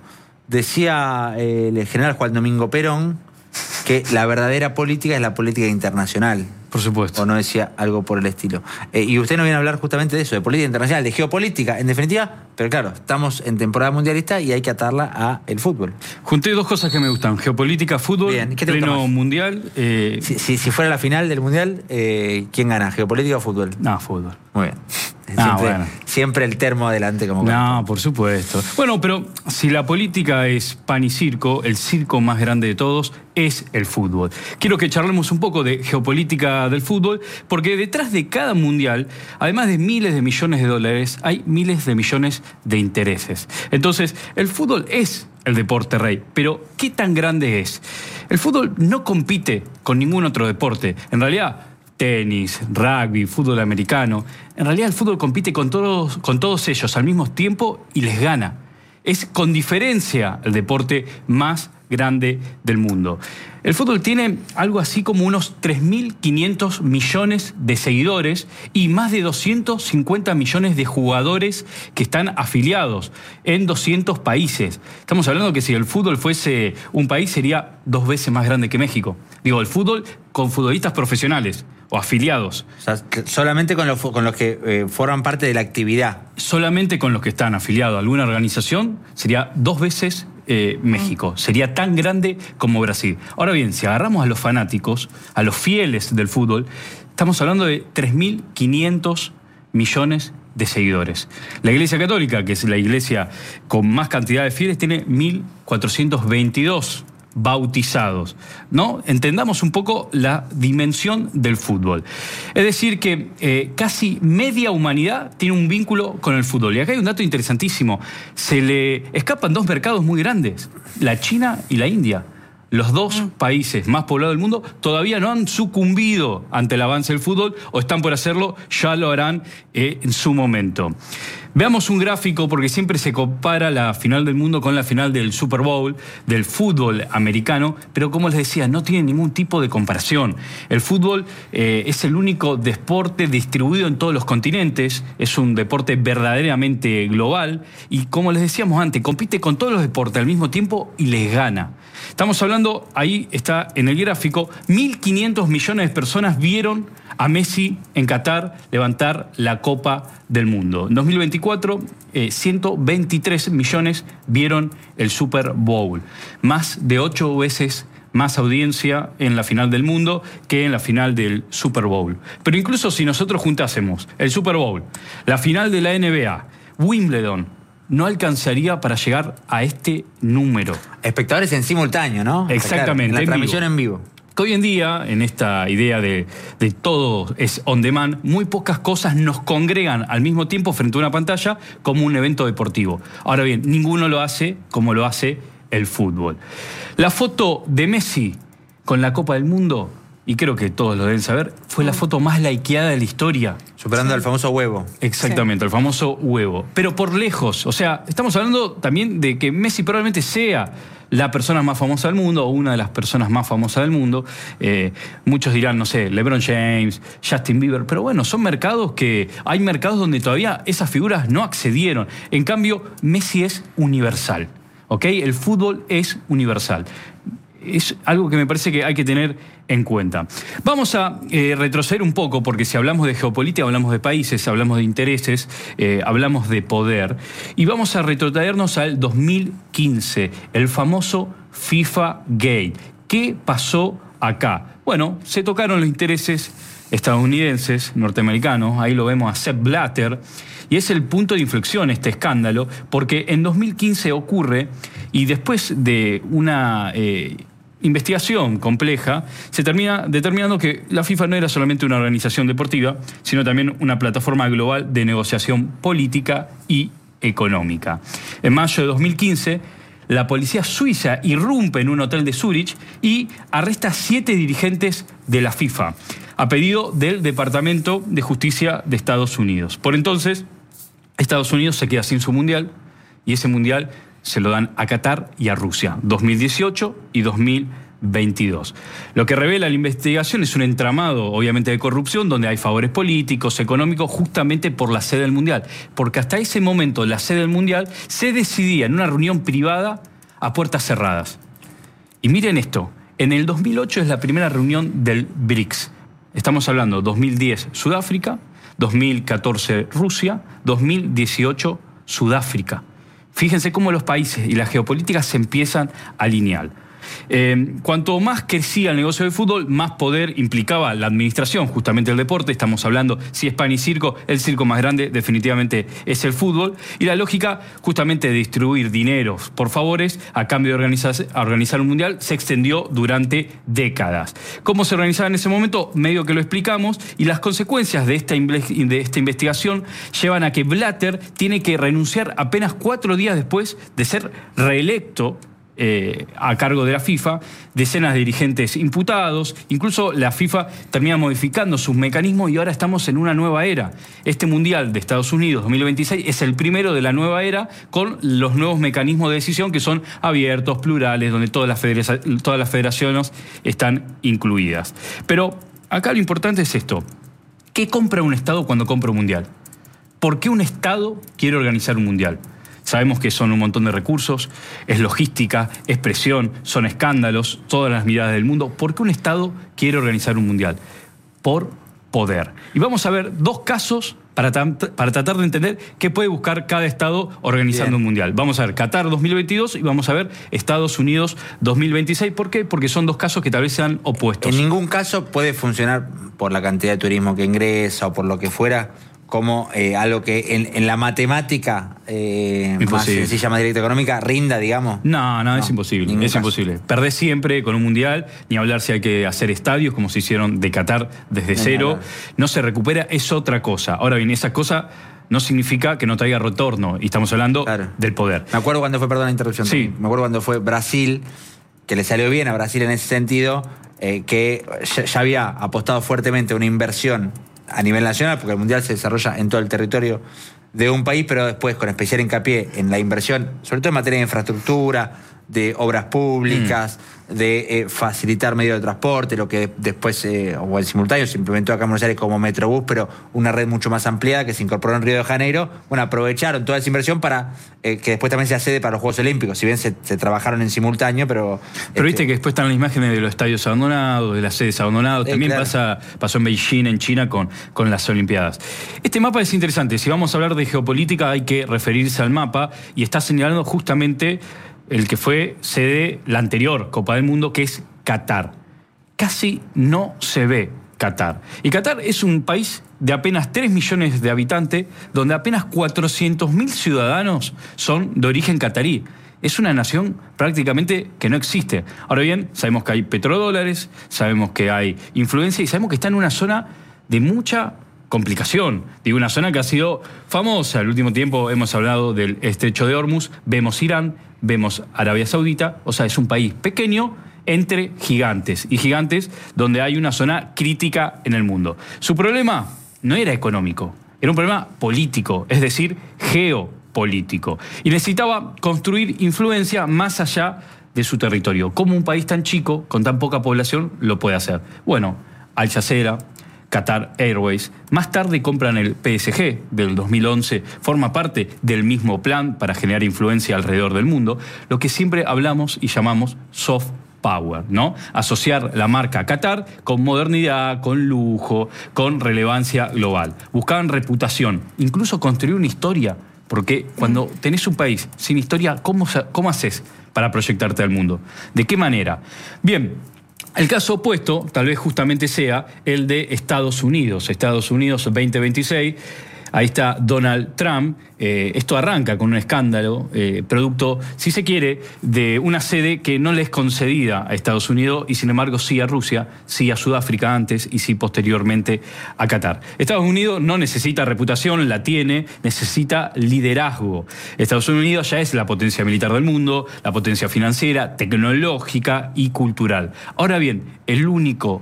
decía eh, el general Juan Domingo Perón que la verdadera política es la política internacional. Por supuesto. O no decía algo por el estilo. Eh, y usted nos viene a hablar justamente de eso, de política internacional, de geopolítica, en definitiva. Pero claro, estamos en temporada mundialista y hay que atarla a el fútbol. Junté dos cosas que me gustan. Geopolítica, fútbol, Bien, ¿qué te pleno mundial. Eh... Si, si, si fuera la final del mundial, eh, ¿quién gana? ¿Geopolítica o fútbol? No, fútbol. Muy bien. Ah, siempre, bueno. siempre el termo adelante como No, cuento. por supuesto. Bueno, pero si la política es pan y circo, el circo más grande de todos es el fútbol. Quiero que charlemos un poco de geopolítica del fútbol, porque detrás de cada mundial, además de miles de millones de dólares, hay miles de millones de intereses. Entonces, el fútbol es el deporte rey, pero ¿qué tan grande es? El fútbol no compite con ningún otro deporte. En realidad, tenis, rugby, fútbol americano. En realidad el fútbol compite con todos, con todos ellos al mismo tiempo y les gana. Es con diferencia el deporte más grande del mundo. El fútbol tiene algo así como unos tres mil quinientos millones de seguidores y más de doscientos cincuenta millones de jugadores que están afiliados en doscientos países. Estamos hablando que si el fútbol fuese un país sería dos veces más grande que México. Digo, el fútbol con futbolistas profesionales o afiliados. O sea, solamente con los, con los que eh, forman parte de la actividad. Solamente con los que están afiliados a alguna organización sería dos veces eh, México. Sería tan grande como Brasil. Ahora bien, si agarramos a los fanáticos, a los fieles del fútbol, estamos hablando de tres mil quinientos millones de seguidores. La Iglesia Católica, que es la iglesia con más cantidad de fieles, tiene mil cuatrocientos veintidós bautizados, ¿no? Entendamos un poco la dimensión del fútbol. Es decir, que eh, casi media humanidad tiene un vínculo con el fútbol. Y acá hay un dato interesantísimo. Se le escapan dos mercados muy grandes, la China y la India. Los dos países más poblados del mundo todavía no han sucumbido ante el avance del fútbol o están por hacerlo, ya lo harán eh, en su momento. Veamos un gráfico porque siempre se compara la final del mundo con la final del Super Bowl, del fútbol americano, pero como les decía, no tiene ningún tipo de comparación. El fútbol eh, es el único deporte distribuido en todos los continentes, es un deporte verdaderamente global y como les decíamos antes, compite con todos los deportes al mismo tiempo y les gana. Estamos hablando, ahí está en el gráfico, mil quinientos millones de personas vieron a Messi en Qatar levantar la Copa del Mundo. En dos mil veinticuatro, eh, ciento veintitrés millones vieron el Super Bowl. Más de ocho veces más audiencia en la final del mundo que en la final del Super Bowl. Pero incluso si nosotros juntásemos el Super Bowl, la final de la N B A, Wimbledon, no alcanzaría para llegar a este número. Espectadores en simultáneo, ¿no? Exactamente. En la en transmisión vivo. en vivo. Que hoy en día, en esta idea de, de todo es on demand, muy pocas cosas nos congregan al mismo tiempo frente a una pantalla como un evento deportivo. Ahora bien, ninguno lo hace como lo hace el fútbol. La foto de Messi con la Copa del Mundo, y creo que todos lo deben saber, fue la foto más likeada de la historia. Superando sí. al famoso huevo. Exactamente, sí. el famoso huevo. Pero por lejos, o sea, estamos hablando también de que Messi probablemente sea la persona más famosa del mundo o una de las personas más famosas del mundo. Eh, muchos dirán, no sé, LeBron James, Justin Bieber, pero bueno, son mercados que... Hay mercados donde todavía esas figuras no accedieron. En cambio, Messi es universal, ¿ok? El fútbol es universal. Es algo que me parece que hay que tener en cuenta. Vamos a eh, retroceder un poco, porque si hablamos de geopolítica, hablamos de países, hablamos de intereses, eh, hablamos de poder, y vamos a retrotraernos al dos mil quince, el famoso FIFA Gate. ¿Qué pasó acá? Bueno, se tocaron los intereses estadounidenses, norteamericanos, ahí lo vemos a Sepp Blatter, y es el punto de inflexión este escándalo, porque en dos mil quince ocurre, y después de una eh, investigación compleja, se termina determinando que la FIFA no era solamente una organización deportiva, sino también una plataforma global de negociación política y económica. En mayo de dos mil quince, la policía suiza irrumpe en un hotel de Zúrich y arresta a siete dirigentes de la FIFA, a pedido del Departamento de Justicia de Estados Unidos. Por entonces, Estados Unidos se queda sin su mundial, y ese mundial se lo dan a Qatar y a Rusia, dos mil dieciocho y dos mil veintidós. Lo que revela la investigación es un entramado, obviamente, de corrupción, donde hay favores políticos, económicos, justamente por la sede del mundial. Porque hasta ese momento la sede del mundial se decidía en una reunión privada a puertas cerradas. Y miren esto, en el dos mil ocho es la primera reunión del B R I C S. Estamos hablando dos mil diez Sudáfrica, dos mil catorce Rusia, dos mil dieciocho Sudáfrica. Fíjense cómo los países y las geopolíticas se empiezan a alinear. Eh, cuanto más crecía el negocio del fútbol, más poder implicaba la administración, justamente el deporte. Estamos hablando, si es pan y circo, el circo más grande definitivamente es el fútbol. Y la lógica justamente de distribuir dinero por favores a cambio de organizar, a organizar un mundial se extendió durante décadas. ¿Cómo se organizaba en ese momento? Medio que lo explicamos, y las consecuencias de esta, de esta investigación llevan a que Blatter tiene que renunciar apenas cuatro días después de ser reelecto Eh, a cargo de la FIFA, decenas de dirigentes imputados, incluso la FIFA termina modificando sus mecanismos y ahora estamos en una nueva era. Este Mundial de Estados Unidos dos mil veintiséis es el primero de la nueva era con los nuevos mecanismos de decisión que son abiertos, plurales, donde todas las, federa- todas las federaciones están incluidas. Pero acá lo importante es esto. ¿Qué compra un Estado cuando compra un Mundial? ¿Por qué un Estado quiere organizar un Mundial? Sabemos que son un montón de recursos, es logística, es presión, son escándalos, todas las miradas del mundo. ¿Por qué un Estado quiere organizar un mundial? Por poder. Y vamos a ver dos casos para, para tratar de entender qué puede buscar cada Estado organizando Bien. un mundial. Vamos a ver Qatar dos mil veintidós y vamos a ver Estados Unidos dos mil veintiséis. ¿Por qué? Porque son dos casos que tal vez sean opuestos. En ningún caso puede funcionar por la cantidad de turismo que ingresa o por lo que fuera como eh, algo que en, en la matemática eh, más sencilla, más directa económica, rinda, digamos. No, no, no es imposible, es caso. imposible. Perdés siempre con un mundial, ni hablar si hay que hacer estadios, como se hicieron de Qatar desde no, cero. No, no. no se recupera, es otra cosa. Ahora bien, esa cosa no significa que no traiga retorno, y estamos hablando claro. del poder. Me acuerdo cuando fue, perdón la interrupción, sí. me acuerdo cuando fue Brasil, que le salió bien a Brasil en ese sentido, eh, que ya, ya había apostado fuertemente una inversión a nivel nacional, porque el Mundial se desarrolla en todo el territorio de un país, pero después con especial hincapié en la inversión, sobre todo en materia de infraestructura, de obras públicas, mm. de eh, facilitar medios de transporte, lo que después, eh, o en simultáneo, se implementó acá en Buenos Aires como Metrobús, pero una red mucho más ampliada que se incorporó en Río de Janeiro. Bueno, aprovecharon toda esa inversión para eh, que después también sea sede para los Juegos Olímpicos, si bien se, se trabajaron en simultáneo, pero... Pero este... viste que después están las imágenes de los estadios abandonados, de las sedes abandonadas, eh, también claro. pasa, pasó en Beijing, en China, con, con las Olimpiadas. Este mapa es interesante, si vamos a hablar de geopolítica hay que referirse al mapa, y está señalando justamente el que fue sede la anterior Copa del Mundo, que es Qatar. Casi no se ve Qatar. Y Qatar es un país de apenas tres millones de habitantes, donde apenas cuatrocientos mil ciudadanos son de origen qatarí. Es una nación prácticamente que no existe. Ahora bien, sabemos que hay petrodólares, sabemos que hay influencia y sabemos que está en una zona de mucha complicación. Digo, una zona que ha sido famosa. El último tiempo hemos hablado del estrecho de Hormuz, vemos Irán, vemos Arabia Saudita, o sea, es un país pequeño entre gigantes, y gigantes donde hay una zona crítica en el mundo. Su problema no era económico, era un problema político, es decir, geopolítico. Y necesitaba construir influencia más allá de su territorio. ¿Cómo un país tan chico, con tan poca población, lo puede hacer? Bueno, Al Jazeera, Qatar Airways, más tarde compran el P S G del dos mil once, forma parte del mismo plan para generar influencia alrededor del mundo, lo que siempre hablamos y llamamos soft power, ¿no? Asociar la marca Qatar con modernidad, con lujo, con relevancia global. Buscaban reputación, incluso construir una historia, porque cuando tenés un país sin historia, ¿cómo, cómo haces para proyectarte al mundo? ¿De qué manera? Bien, el caso opuesto tal vez justamente sea el de Estados Unidos. Estados Unidos veinte veintiséis, ahí está Donald Trump. Eh, esto arranca con un escándalo, eh, producto, si se quiere, de una sede que no le es concedida a Estados Unidos y sin embargo sí a Rusia, sí a Sudáfrica antes y sí posteriormente a Qatar. Estados Unidos no necesita reputación, la tiene, necesita liderazgo. Estados Unidos ya es la potencia militar del mundo, la potencia financiera, tecnológica y cultural. Ahora bien, el único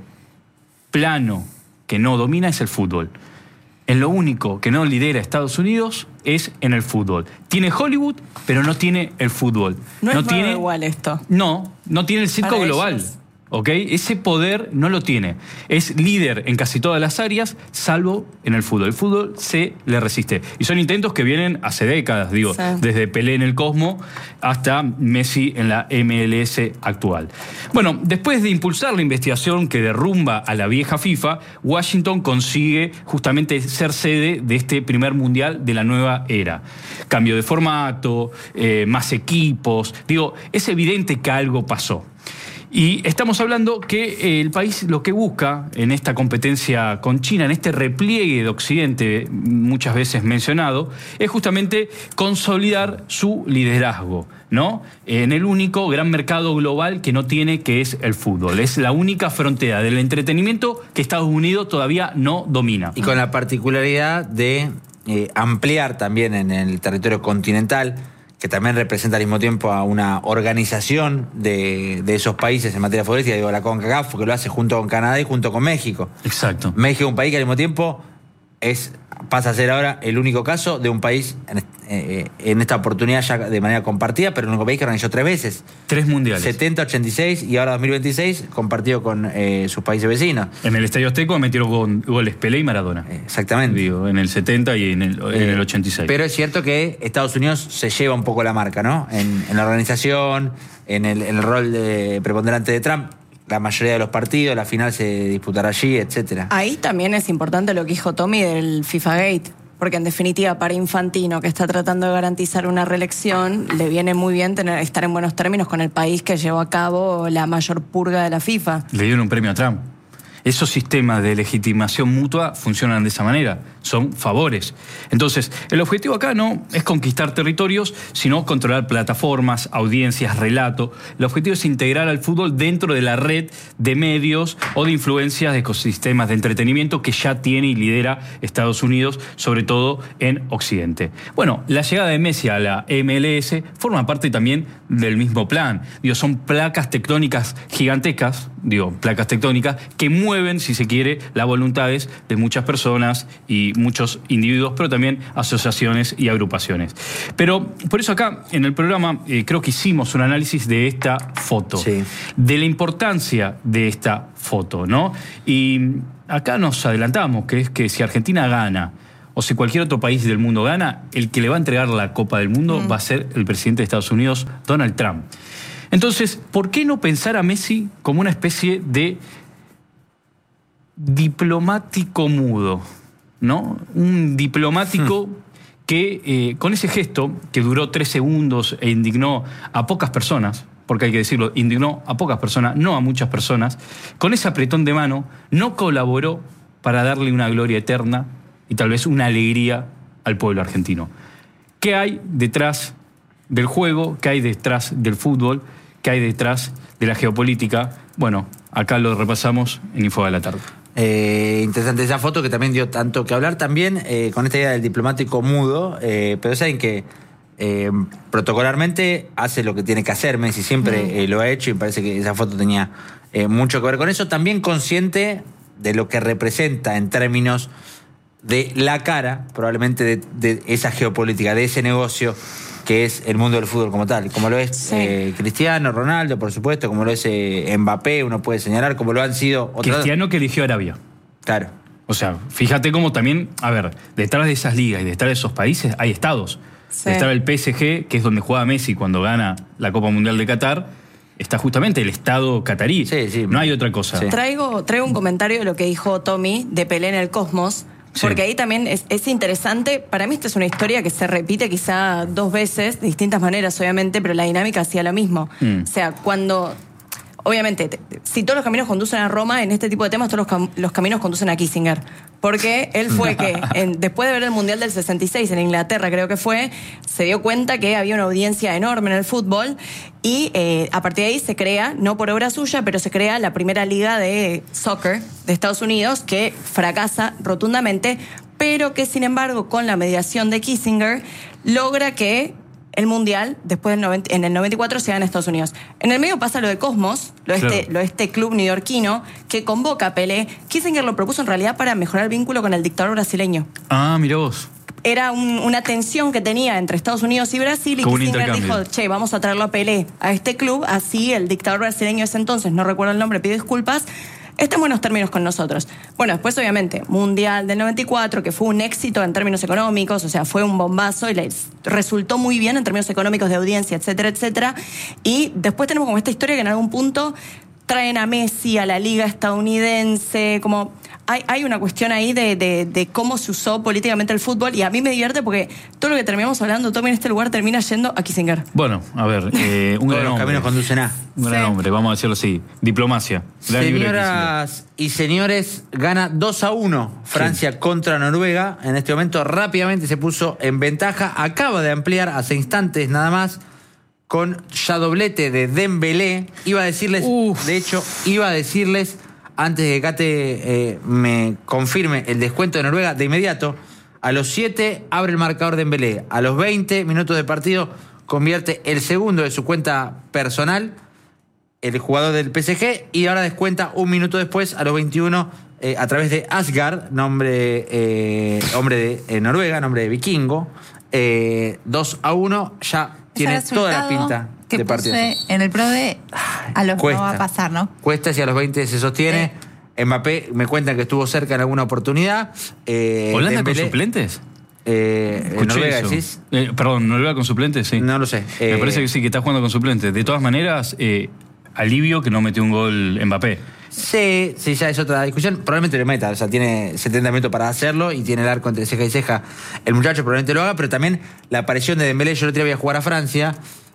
plano que no domina es el fútbol. En lo único que no lidera Estados Unidos es en el fútbol. Tiene Hollywood, pero no tiene el fútbol. No, no es tiene igual esto. No, no tiene el circo Para global. ellos. ¿Ok? Ese poder no lo tiene. Es líder en casi todas las áreas, salvo en el fútbol. El fútbol se le resiste. Y son intentos que vienen hace décadas, digo, sí. desde Pelé en el Cosmo hasta Messi en la M L S actual. Bueno, después de impulsar la investigación que derrumba a la vieja FIFA, Washington consigue justamente ser sede de este primer mundial de la nueva era. Cambio de formato, eh, más equipos. Digo, es evidente que algo pasó. Y estamos hablando que el país lo que busca en esta competencia con China, en este repliegue de Occidente muchas veces mencionado, es justamente consolidar su liderazgo, ¿no? En el único gran mercado global que no tiene, que es el fútbol. Es la única frontera del entretenimiento que Estados Unidos todavía no domina. Y con la particularidad de eh, ampliar también en el territorio continental, que también representa al mismo tiempo a una organización de, de esos países en materia futbolística, digo, la CONCACAF, que lo hace junto con Canadá y junto con México. Exacto. México es un país que al mismo tiempo es, pasa a ser ahora el único caso de un país en, eh, en esta oportunidad ya de manera compartida, pero el único país que organizó tres veces. Tres mundiales. setenta, ochenta y seis y ahora dos mil veintiséis compartido con eh, sus países vecinos. En el Estadio Azteca metieron goles Pelé y Maradona. Exactamente. Digo, en el setenta y en el, en el ochenta y seis. Pero es cierto que Estados Unidos se lleva un poco la marca, ¿no? En, en la organización, en el, en el rol de preponderante de Trump. La mayoría de los partidos, la final se disputará allí, etcétera. Ahí también es importante lo que dijo Tommy del FIFA Gate, porque en definitiva para Infantino, que está tratando de garantizar una reelección, le viene muy bien tener, estar en buenos términos con el país que llevó a cabo la mayor purga de la FIFA. Le dieron un premio a Trump. esos sistemas de legitimación mutua funcionan de esa manera, son favores. Entonces, el objetivo acá no es conquistar territorios, sino controlar plataformas, audiencias, relato. El objetivo es integrar al fútbol dentro de la red de medios o de influencias de ecosistemas de entretenimiento que ya tiene y lidera Estados Unidos, sobre todo en Occidente. Bueno, la llegada de Messi a la M L S forma parte también del mismo plan. Digo, son placas tectónicas gigantescas, digo, placas tectónicas que mueven, si se quiere, las voluntades de muchas personas y muchos individuos, pero también asociaciones y agrupaciones. Pero por eso acá, en el programa, eh, creo que hicimos un análisis de esta foto, sí. de la importancia de esta foto, ¿no? Y acá nos adelantamos, que es que si Argentina gana, o si cualquier otro país del mundo gana, el que le va a entregar la Copa del Mundo mm. va a ser el presidente de Estados Unidos, Donald Trump. Entonces, ¿por qué no pensar a Messi como una especie de diplomático mudo, ¿no? Un diplomático mm. que eh, con ese gesto, que duró tres segundos e indignó a pocas personas, porque hay que decirlo, indignó a pocas personas, no a muchas personas, con ese apretón de mano no colaboró para darle una gloria eterna y tal vez una alegría al pueblo argentino. ¿Qué hay detrás del juego? ¿Qué hay detrás del fútbol? ¿Qué hay detrás de la geopolítica? Bueno, acá lo repasamos en Info de la Tarde. Eh, interesante esa foto que también dio tanto que hablar, también eh, con esta idea del diplomático mudo, eh, pero saben que eh, protocolarmente hace lo que tiene que hacer. Messi siempre mm. eh, lo ha hecho y me parece que esa foto tenía eh, mucho que ver con eso. También consciente de lo que representa en términos de la cara, probablemente, de, de esa geopolítica, de ese negocio que es el mundo del fútbol como tal, como lo es sí. eh, Cristiano, Ronaldo, por supuesto, como lo es eh, Mbappé, uno puede señalar, como lo han sido otros. Cristiano que eligió Arabia. Claro. O sea, fíjate cómo también, a ver, detrás de esas ligas y detrás de esos países hay estados. Sí. Detrás del P S G, que es donde juega Messi cuando gana la Copa Mundial de Qatar, está justamente el Estado catarí. Sí, sí. No hay otra cosa. Sí. Traigo, traigo un comentario de lo que dijo Tommy de Pelé en el Cosmos. Porque sí. ahí también es, es interesante. Para mí esta es una historia que se repite quizá dos veces, de distintas maneras obviamente, pero la dinámica hacía lo mismo. Mm. O sea, cuando... Obviamente, te, si todos los caminos conducen a Roma, en este tipo de temas todos los, cam los caminos conducen a Kissinger. Porque él fue que, en, después de ver el Mundial del sesenta y seis en Inglaterra, creo que fue, se dio cuenta que había una audiencia enorme en el fútbol y eh, a partir de ahí se crea, no por obra suya, pero se crea la primera liga de soccer de Estados Unidos, que fracasa rotundamente, pero que sin embargo con la mediación de Kissinger logra que el Mundial, después del noventa, en el noventa y cuatro, se da en Estados Unidos. En el medio pasa lo de Cosmos, lo de, claro. este, lo de este club neoyorquino, que convoca a Pelé. Kissinger lo propuso en realidad para mejorar el vínculo con el dictador brasileño. Ah, mirá vos. Era un, una tensión que tenía entre Estados Unidos y Brasil, y como Kissinger dijo, che, vamos a traerlo a Pelé a este club, así el dictador brasileño de ese entonces, no recuerdo el nombre, pido disculpas, está en buenos términos con nosotros. Bueno, después obviamente, Mundial del noventa y cuatro, que fue un éxito en términos económicos, o sea, fue un bombazo y les resultó muy bien en términos económicos de audiencia, etcétera, etcétera. Y después tenemos como esta historia que en algún punto traen a Messi a la liga estadounidense, como... Hay, hay una cuestión ahí de, de, de cómo se usó políticamente el fútbol, y a mí me divierte porque todo lo que terminamos hablando, Tommy, en este lugar termina yendo a Kissinger. Bueno, a ver, eh, un gran los hombre. Caminos conducen a. Un gran sí. hombre, vamos a decirlo así. Diplomacia. Señoras y señores, gana dos a uno Francia sí. contra Noruega. En este momento rápidamente se puso en ventaja. Acaba de ampliar hace instantes nada más con ya doblete de Dembélé. Iba a decirles, Uf. de hecho, iba a decirles... Antes de que Kate eh, me confirme el descuento de Noruega, de inmediato, a los siete abre el marcador de Dembélé. A los veinte minutos de partido convierte el segundo de su cuenta personal, el jugador del P S G, y ahora descuenta un minuto después, a los veintiuno, eh, a través de Asgard, nombre, eh, hombre de eh, Noruega, nombre de vikingo. Eh, dos a uno, ya tiene toda la pinta. Que de puse en el pro de a los Cuesta. no va a pasar, ¿no? Cuesta si a los veinte se sostiene. Sí. Mbappé me cuentan que estuvo cerca en alguna oportunidad. Eh, ¿Holanda Dembélé, con suplentes? Eh, Noruega, decís. Eh, perdón, ¿Noruega con suplentes? Sí. No lo sé. Me eh, parece que sí, que está jugando con suplentes. De todas maneras, eh, alivio que no metió un gol Mbappé. Sí, sí, ya es otra discusión. Probablemente lo meta, o sea, tiene setenta minutos para hacerlo y tiene el arco entre ceja y ceja. El muchacho probablemente lo haga, pero también la aparición de Dembélé, yo el otro día voy a jugar a Francia.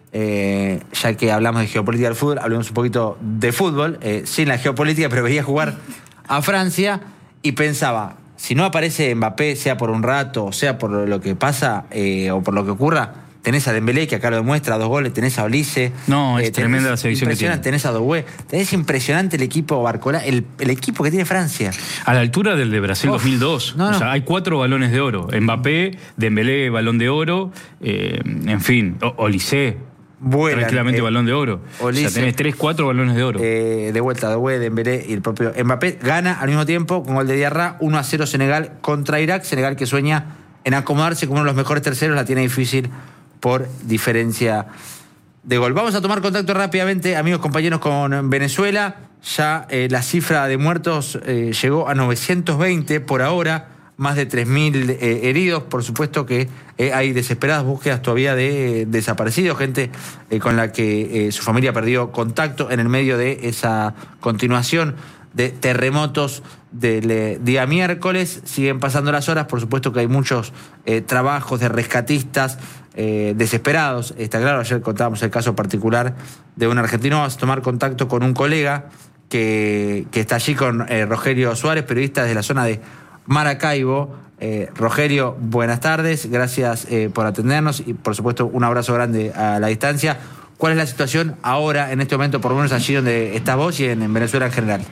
Eh, ya que hablamos de geopolítica del fútbol, hablemos un poquito de fútbol, eh, sin la geopolítica, pero veía jugar a Francia y pensaba, si no aparece Mbappé, sea por un rato, o sea por lo que pasa eh, o por lo que ocurra, tenés a Dembélé, que acá lo demuestra, dos goles, tenés a Olise. No, es eh, tremenda la selección que tiene. Tenés a Doué. Tenés impresionante el equipo Barcola, el, el equipo que tiene Francia. A la altura del de Brasil Uf, dos mil dos. No, o no. sea, hay cuatro balones de oro. Mbappé, Dembélé, balón de oro, eh, en fin, Olise. Vuelan, tranquilamente eh, balón de oro. Olise, o sea, tenés tres, cuatro balones de oro. Eh, de vuelta, Doué, Dembélé y el propio Mbappé. Gana al mismo tiempo con gol de Diarra, uno a cero Senegal contra Irak. Senegal que sueña en acomodarse como uno de los mejores terceros, la tiene difícil por diferencia de gol. Vamos a tomar contacto rápidamente, amigos, compañeros, con Venezuela. Ya eh, la cifra de muertos eh, llegó a novecientos veinte por ahora, más de tres mil eh, heridos. Por supuesto que eh, hay desesperadas búsquedas todavía de eh, desaparecidos, gente eh, con la que eh, su familia perdió contacto en el medio de esa continuación de terremotos del eh, día miércoles. Siguen pasando las horas, por supuesto que hay muchos eh, trabajos de rescatistas eh, desesperados, está claro. Ayer contábamos el caso particular de un argentino. Vamos a tomar contacto con un colega que, que está allí, con eh, Rogelio Suárez, periodista desde la zona de Maracaibo. Eh, Rogelio, buenas tardes, gracias eh, por atendernos y por supuesto un abrazo grande a la distancia. ¿Cuál es la situación ahora, en este momento, por lo menos allí donde estás vos y en, en Venezuela en general?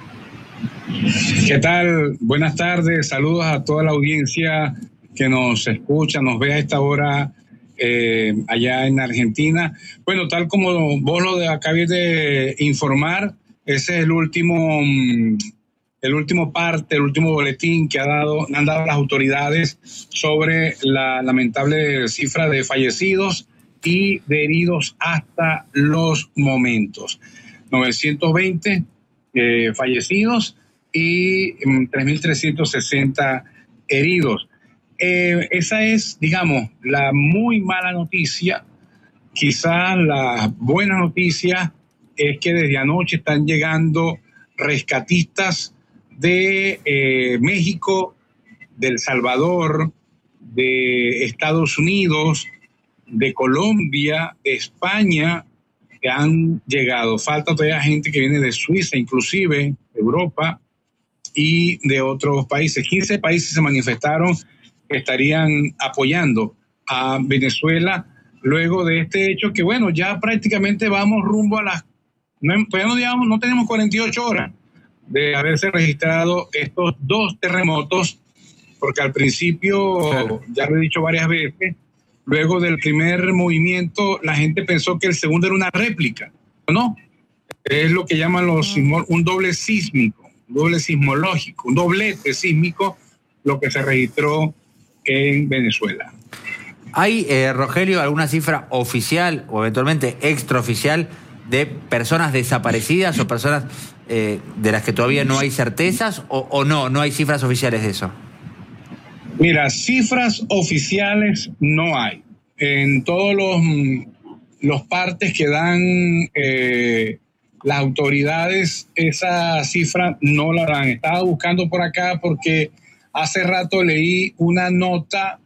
¿Qué tal? Buenas tardes, saludos a toda la audiencia que nos escucha, nos ve a esta hora eh, allá en Argentina. Bueno, tal como vos lo acabáis de informar, ese es el último, el último parte, el último boletín que ha dado, han dado las autoridades sobre la lamentable cifra de fallecidos y de heridos hasta los momentos. novecientos veinte eh, fallecidos y tres mil trescientos sesenta heridos. Eh, esa es, digamos, la muy mala noticia. Quizás la buena noticia es que desde anoche están llegando rescatistas de eh, México, de El Salvador, de Estados Unidos, de Colombia, de España, que han llegado. Falta todavía gente que viene de Suiza, inclusive, de Europa y de otros países. quince países se manifestaron que estarían apoyando a Venezuela luego de este hecho que, bueno, ya prácticamente vamos rumbo a las... No, pues no, digamos, no tenemos cuarenta y ocho horas de haberse registrado estos dos terremotos, porque al principio, claro, ya lo he dicho varias veces, luego del primer movimiento la gente pensó que el segundo era una réplica. No, es lo que llaman los un doble sísmico, un doble sismológico, un doblete sísmico, lo que se registró en Venezuela. ¿Hay, eh, Rogelio, alguna cifra oficial o eventualmente extraoficial de personas desaparecidas o personas eh, de las que todavía no hay certezas o, o no, no hay cifras oficiales de eso? Mira, cifras oficiales no hay. En todos los, los partes que dan eh, las autoridades, esa cifra no la dan. Estaba buscando por acá porque hace rato leí una nota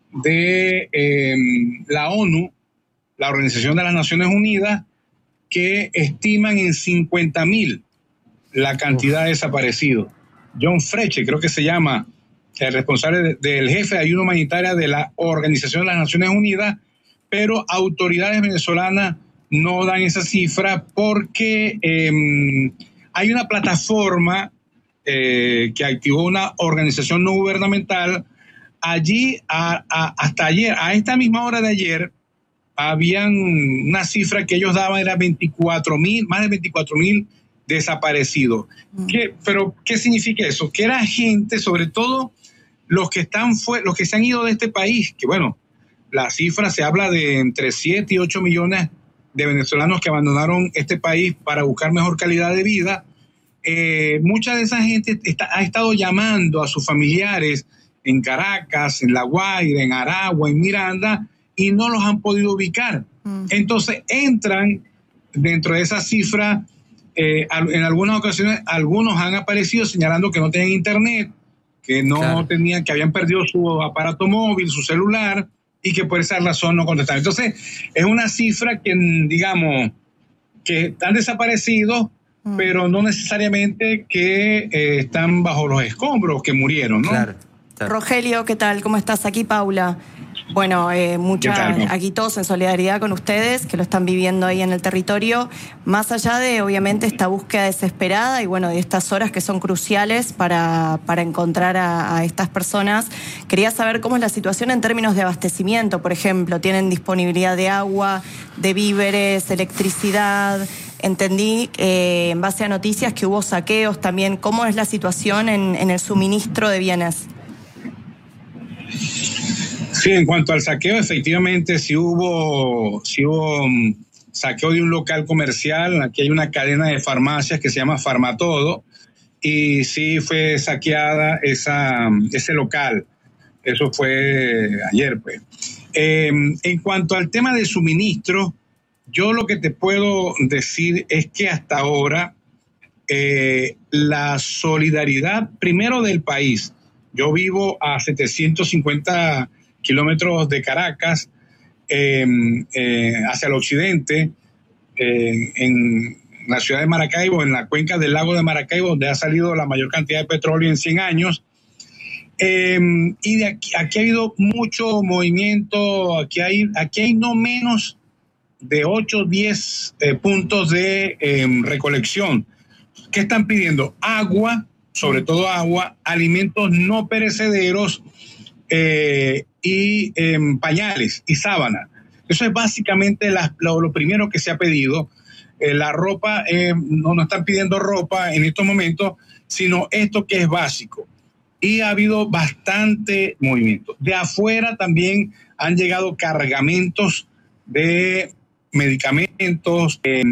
de eh, la ONU, la Organización de las Naciones Unidas, que estiman en cincuenta mil la cantidad de desaparecidos. John Freche, creo que se llama, el responsable de, del jefe de ayuda humanitaria de la Organización de las Naciones Unidas, pero autoridades venezolanas no dan esa cifra porque eh, hay una plataforma eh, que activó una organización no gubernamental. Allí, a, a, hasta ayer, a esta misma hora de ayer, habían una cifra que ellos daban, era veinticuatro mil, más de veinticuatro mil desaparecidos. Mm. ¿Qué, pero, ¿qué significa eso? Que era gente, sobre todo los que están fue, los que se han ido de este país, que bueno, la cifra se habla de entre siete y ocho millones de venezolanos que abandonaron este país para buscar mejor calidad de vida. Eh, mucha de esa gente está, ha estado llamando a sus familiares en Caracas, en La Guaira, en Aragua, en Miranda, y no los han podido ubicar. Mm. Entonces entran dentro de esa cifra, eh, en algunas ocasiones algunos han aparecido señalando que no tienen internet, que no claro. tenían, que habían perdido su aparato móvil, su celular, y que por esa razón no contestaron. Entonces, es una cifra que, digamos, que están desaparecidos, mm. pero no necesariamente que eh, están bajo los escombros, que murieron, ¿no? Claro, claro. Rogelio, ¿qué tal? ¿Cómo estás? Aquí Paula. Bueno, eh, mucha, aquí todos en solidaridad con ustedes, que lo están viviendo ahí en el territorio, más allá de, obviamente, esta búsqueda desesperada y, bueno, de estas horas que son cruciales para, para encontrar a, a estas personas. Quería saber cómo es la situación en términos de abastecimiento, por ejemplo. ¿Tienen disponibilidad de agua, de víveres, electricidad? Entendí, eh, en base a noticias, que hubo saqueos también. ¿Cómo es la situación en, en el suministro de bienes? Sí, en cuanto al saqueo, efectivamente, sí hubo, sí hubo um, saqueo de un local comercial. Aquí hay una cadena de farmacias que se llama Farmatodo, y sí fue saqueada esa, ese local. Eso fue ayer, pues. Eh, en cuanto al tema de suministro, yo lo que te puedo decir es que hasta ahora eh, la solidaridad, primero del país. Yo vivo a setecientos cincuenta kilómetros de Caracas, eh, eh, hacia el occidente, eh, en la ciudad de Maracaibo, en la cuenca del lago de Maracaibo, donde ha salido la mayor cantidad de petróleo en cien años. Eh, y de aquí, aquí ha habido mucho movimiento, aquí hay, aquí hay no menos de ocho o diez eh, puntos de eh, recolección. ¿Qué están pidiendo? Agua, sobre todo agua, alimentos no perecederos, eh, y eh, pañales y sábana. Eso es básicamente la, lo, lo primero que se ha pedido. Eh, la ropa, eh, no nos están pidiendo ropa en estos momentos, sino esto que es básico. Y ha habido bastante movimiento. De afuera también han llegado cargamentos de medicamentos, eh,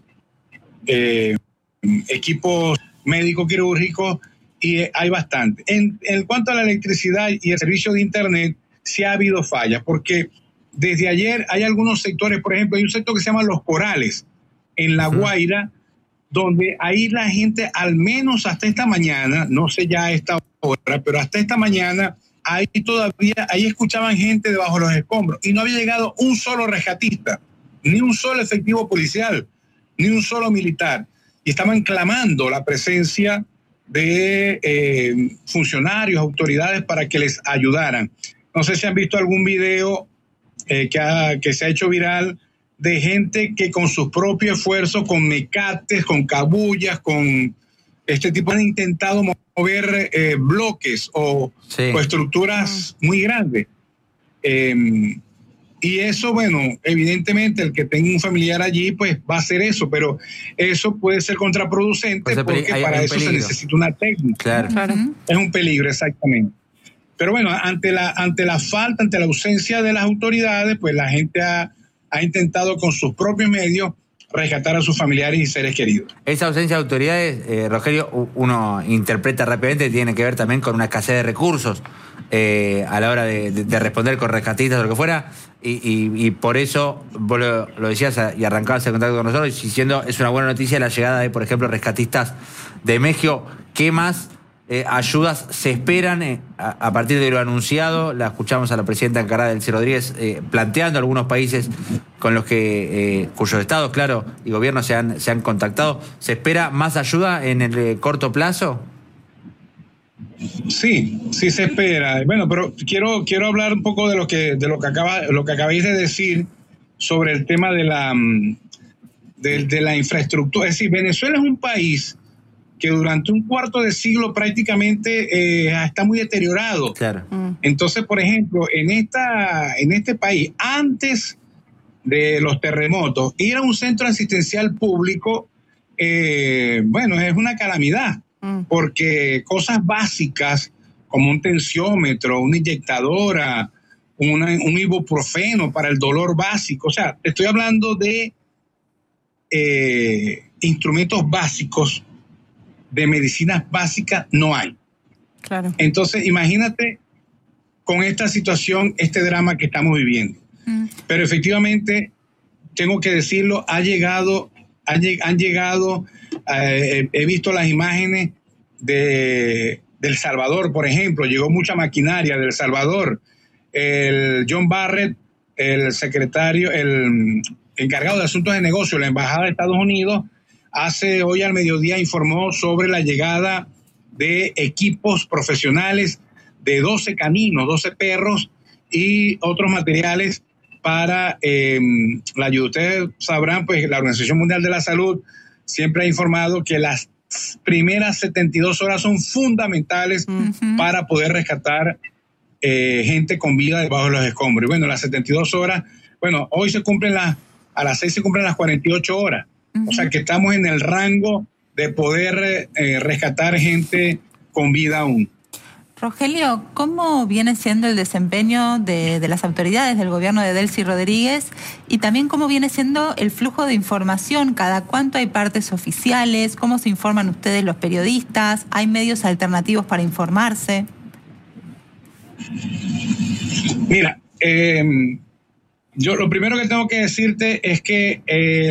eh, equipos médico-quirúrgicos, y hay bastante. En, en cuanto a la electricidad y el servicio de internet, sí ha habido fallas, porque desde ayer hay algunos sectores, por ejemplo, hay un sector que se llama Los Corales, en La Guaira, donde ahí la gente, al menos hasta esta mañana, no sé ya a esta hora, pero hasta esta mañana, ahí todavía, ahí escuchaban gente debajo de los escombros, y no había llegado un solo rescatista, ni un solo efectivo policial, ni un solo militar, y estaban clamando la presencia de eh, funcionarios, autoridades, para que les ayudaran. No sé si han visto algún video eh, que, ha, que se ha hecho viral de gente que con sus propios esfuerzos, con mecates, con cabullas, con este tipo, han intentado mover eh, bloques o, sí. o estructuras muy grandes. Eh, y eso, bueno, evidentemente el que tenga un familiar allí, pues va a hacer eso, pero eso puede ser contraproducente, pues porque hay, para hay eso peligro. Se necesita una técnica. Claro. Claro. Es un peligro, exactamente. Pero bueno, ante la, ante la falta, ante la ausencia de las autoridades, pues la gente ha, ha intentado con sus propios medios rescatar a sus familiares y seres queridos. Esa ausencia de autoridades, eh, Rogelio, uno interpreta rápidamente, tiene que ver también con una escasez de recursos eh, a la hora de, de, de responder con rescatistas o lo que fuera, y, y, y por eso, vos lo, lo decías y arrancabas el contacto con nosotros diciendo, es una buena noticia la llegada de, por ejemplo, rescatistas de México. ¿Qué más Eh, ayudas se esperan eh, a, a partir de lo anunciado? La escuchamos a la presidenta encargada, Delcy Rodríguez, eh, planteando algunos países con los que eh, cuyos estados, claro, y gobiernos se han, se han contactado. ¿Se espera más ayuda en el eh, corto plazo? Sí, sí se espera. Bueno, pero quiero quiero hablar un poco de lo que de lo que acaba lo que acabáis de decir sobre el tema de la de, de la infraestructura. Es decir, Venezuela es un país que durante un cuarto de siglo prácticamente eh, está muy deteriorado. Claro. Entonces, por ejemplo, en esta en este país, antes de los terremotos, ir a un centro asistencial público, eh, bueno, es una calamidad, mm. porque cosas básicas como un tensiómetro, una inyectadora, una, un ibuprofeno para el dolor básico, o sea, te estoy hablando de eh, instrumentos básicos, de medicinas básicas, no hay. Claro. Entonces, imagínate con esta situación, este drama que estamos viviendo. Mm. Pero efectivamente, tengo que decirlo, ha llegado, ha, han llegado, eh, he visto las imágenes de, de El Salvador, por ejemplo, llegó mucha maquinaria de El Salvador. El John Barrett, el secretario, el encargado de asuntos de negocio de la Embajada de Estados Unidos, hace hoy al mediodía informó sobre la llegada de equipos profesionales de doce caninos, doce perros y otros materiales para eh, la ayuda. Ustedes sabrán, pues la Organización Mundial de la Salud siempre ha informado que las primeras setenta y dos horas son fundamentales uh-huh. para poder rescatar eh, gente con vida debajo de los escombros. Y bueno, las setenta y dos horas, bueno, hoy se cumplen las, a las seis se cumplen las cuarenta y ocho horas. Uh-huh. O sea que estamos en el rango de poder eh, rescatar gente con vida aún. Rogelio, ¿cómo viene siendo el desempeño de, de las autoridades del gobierno de Delcy Rodríguez y también cómo viene siendo el flujo de información? ¿Cada cuánto hay partes oficiales? ¿Cómo se informan ustedes los periodistas? ¿Hay medios alternativos para informarse? Mira, eh, yo lo primero que tengo que decirte es que... Eh,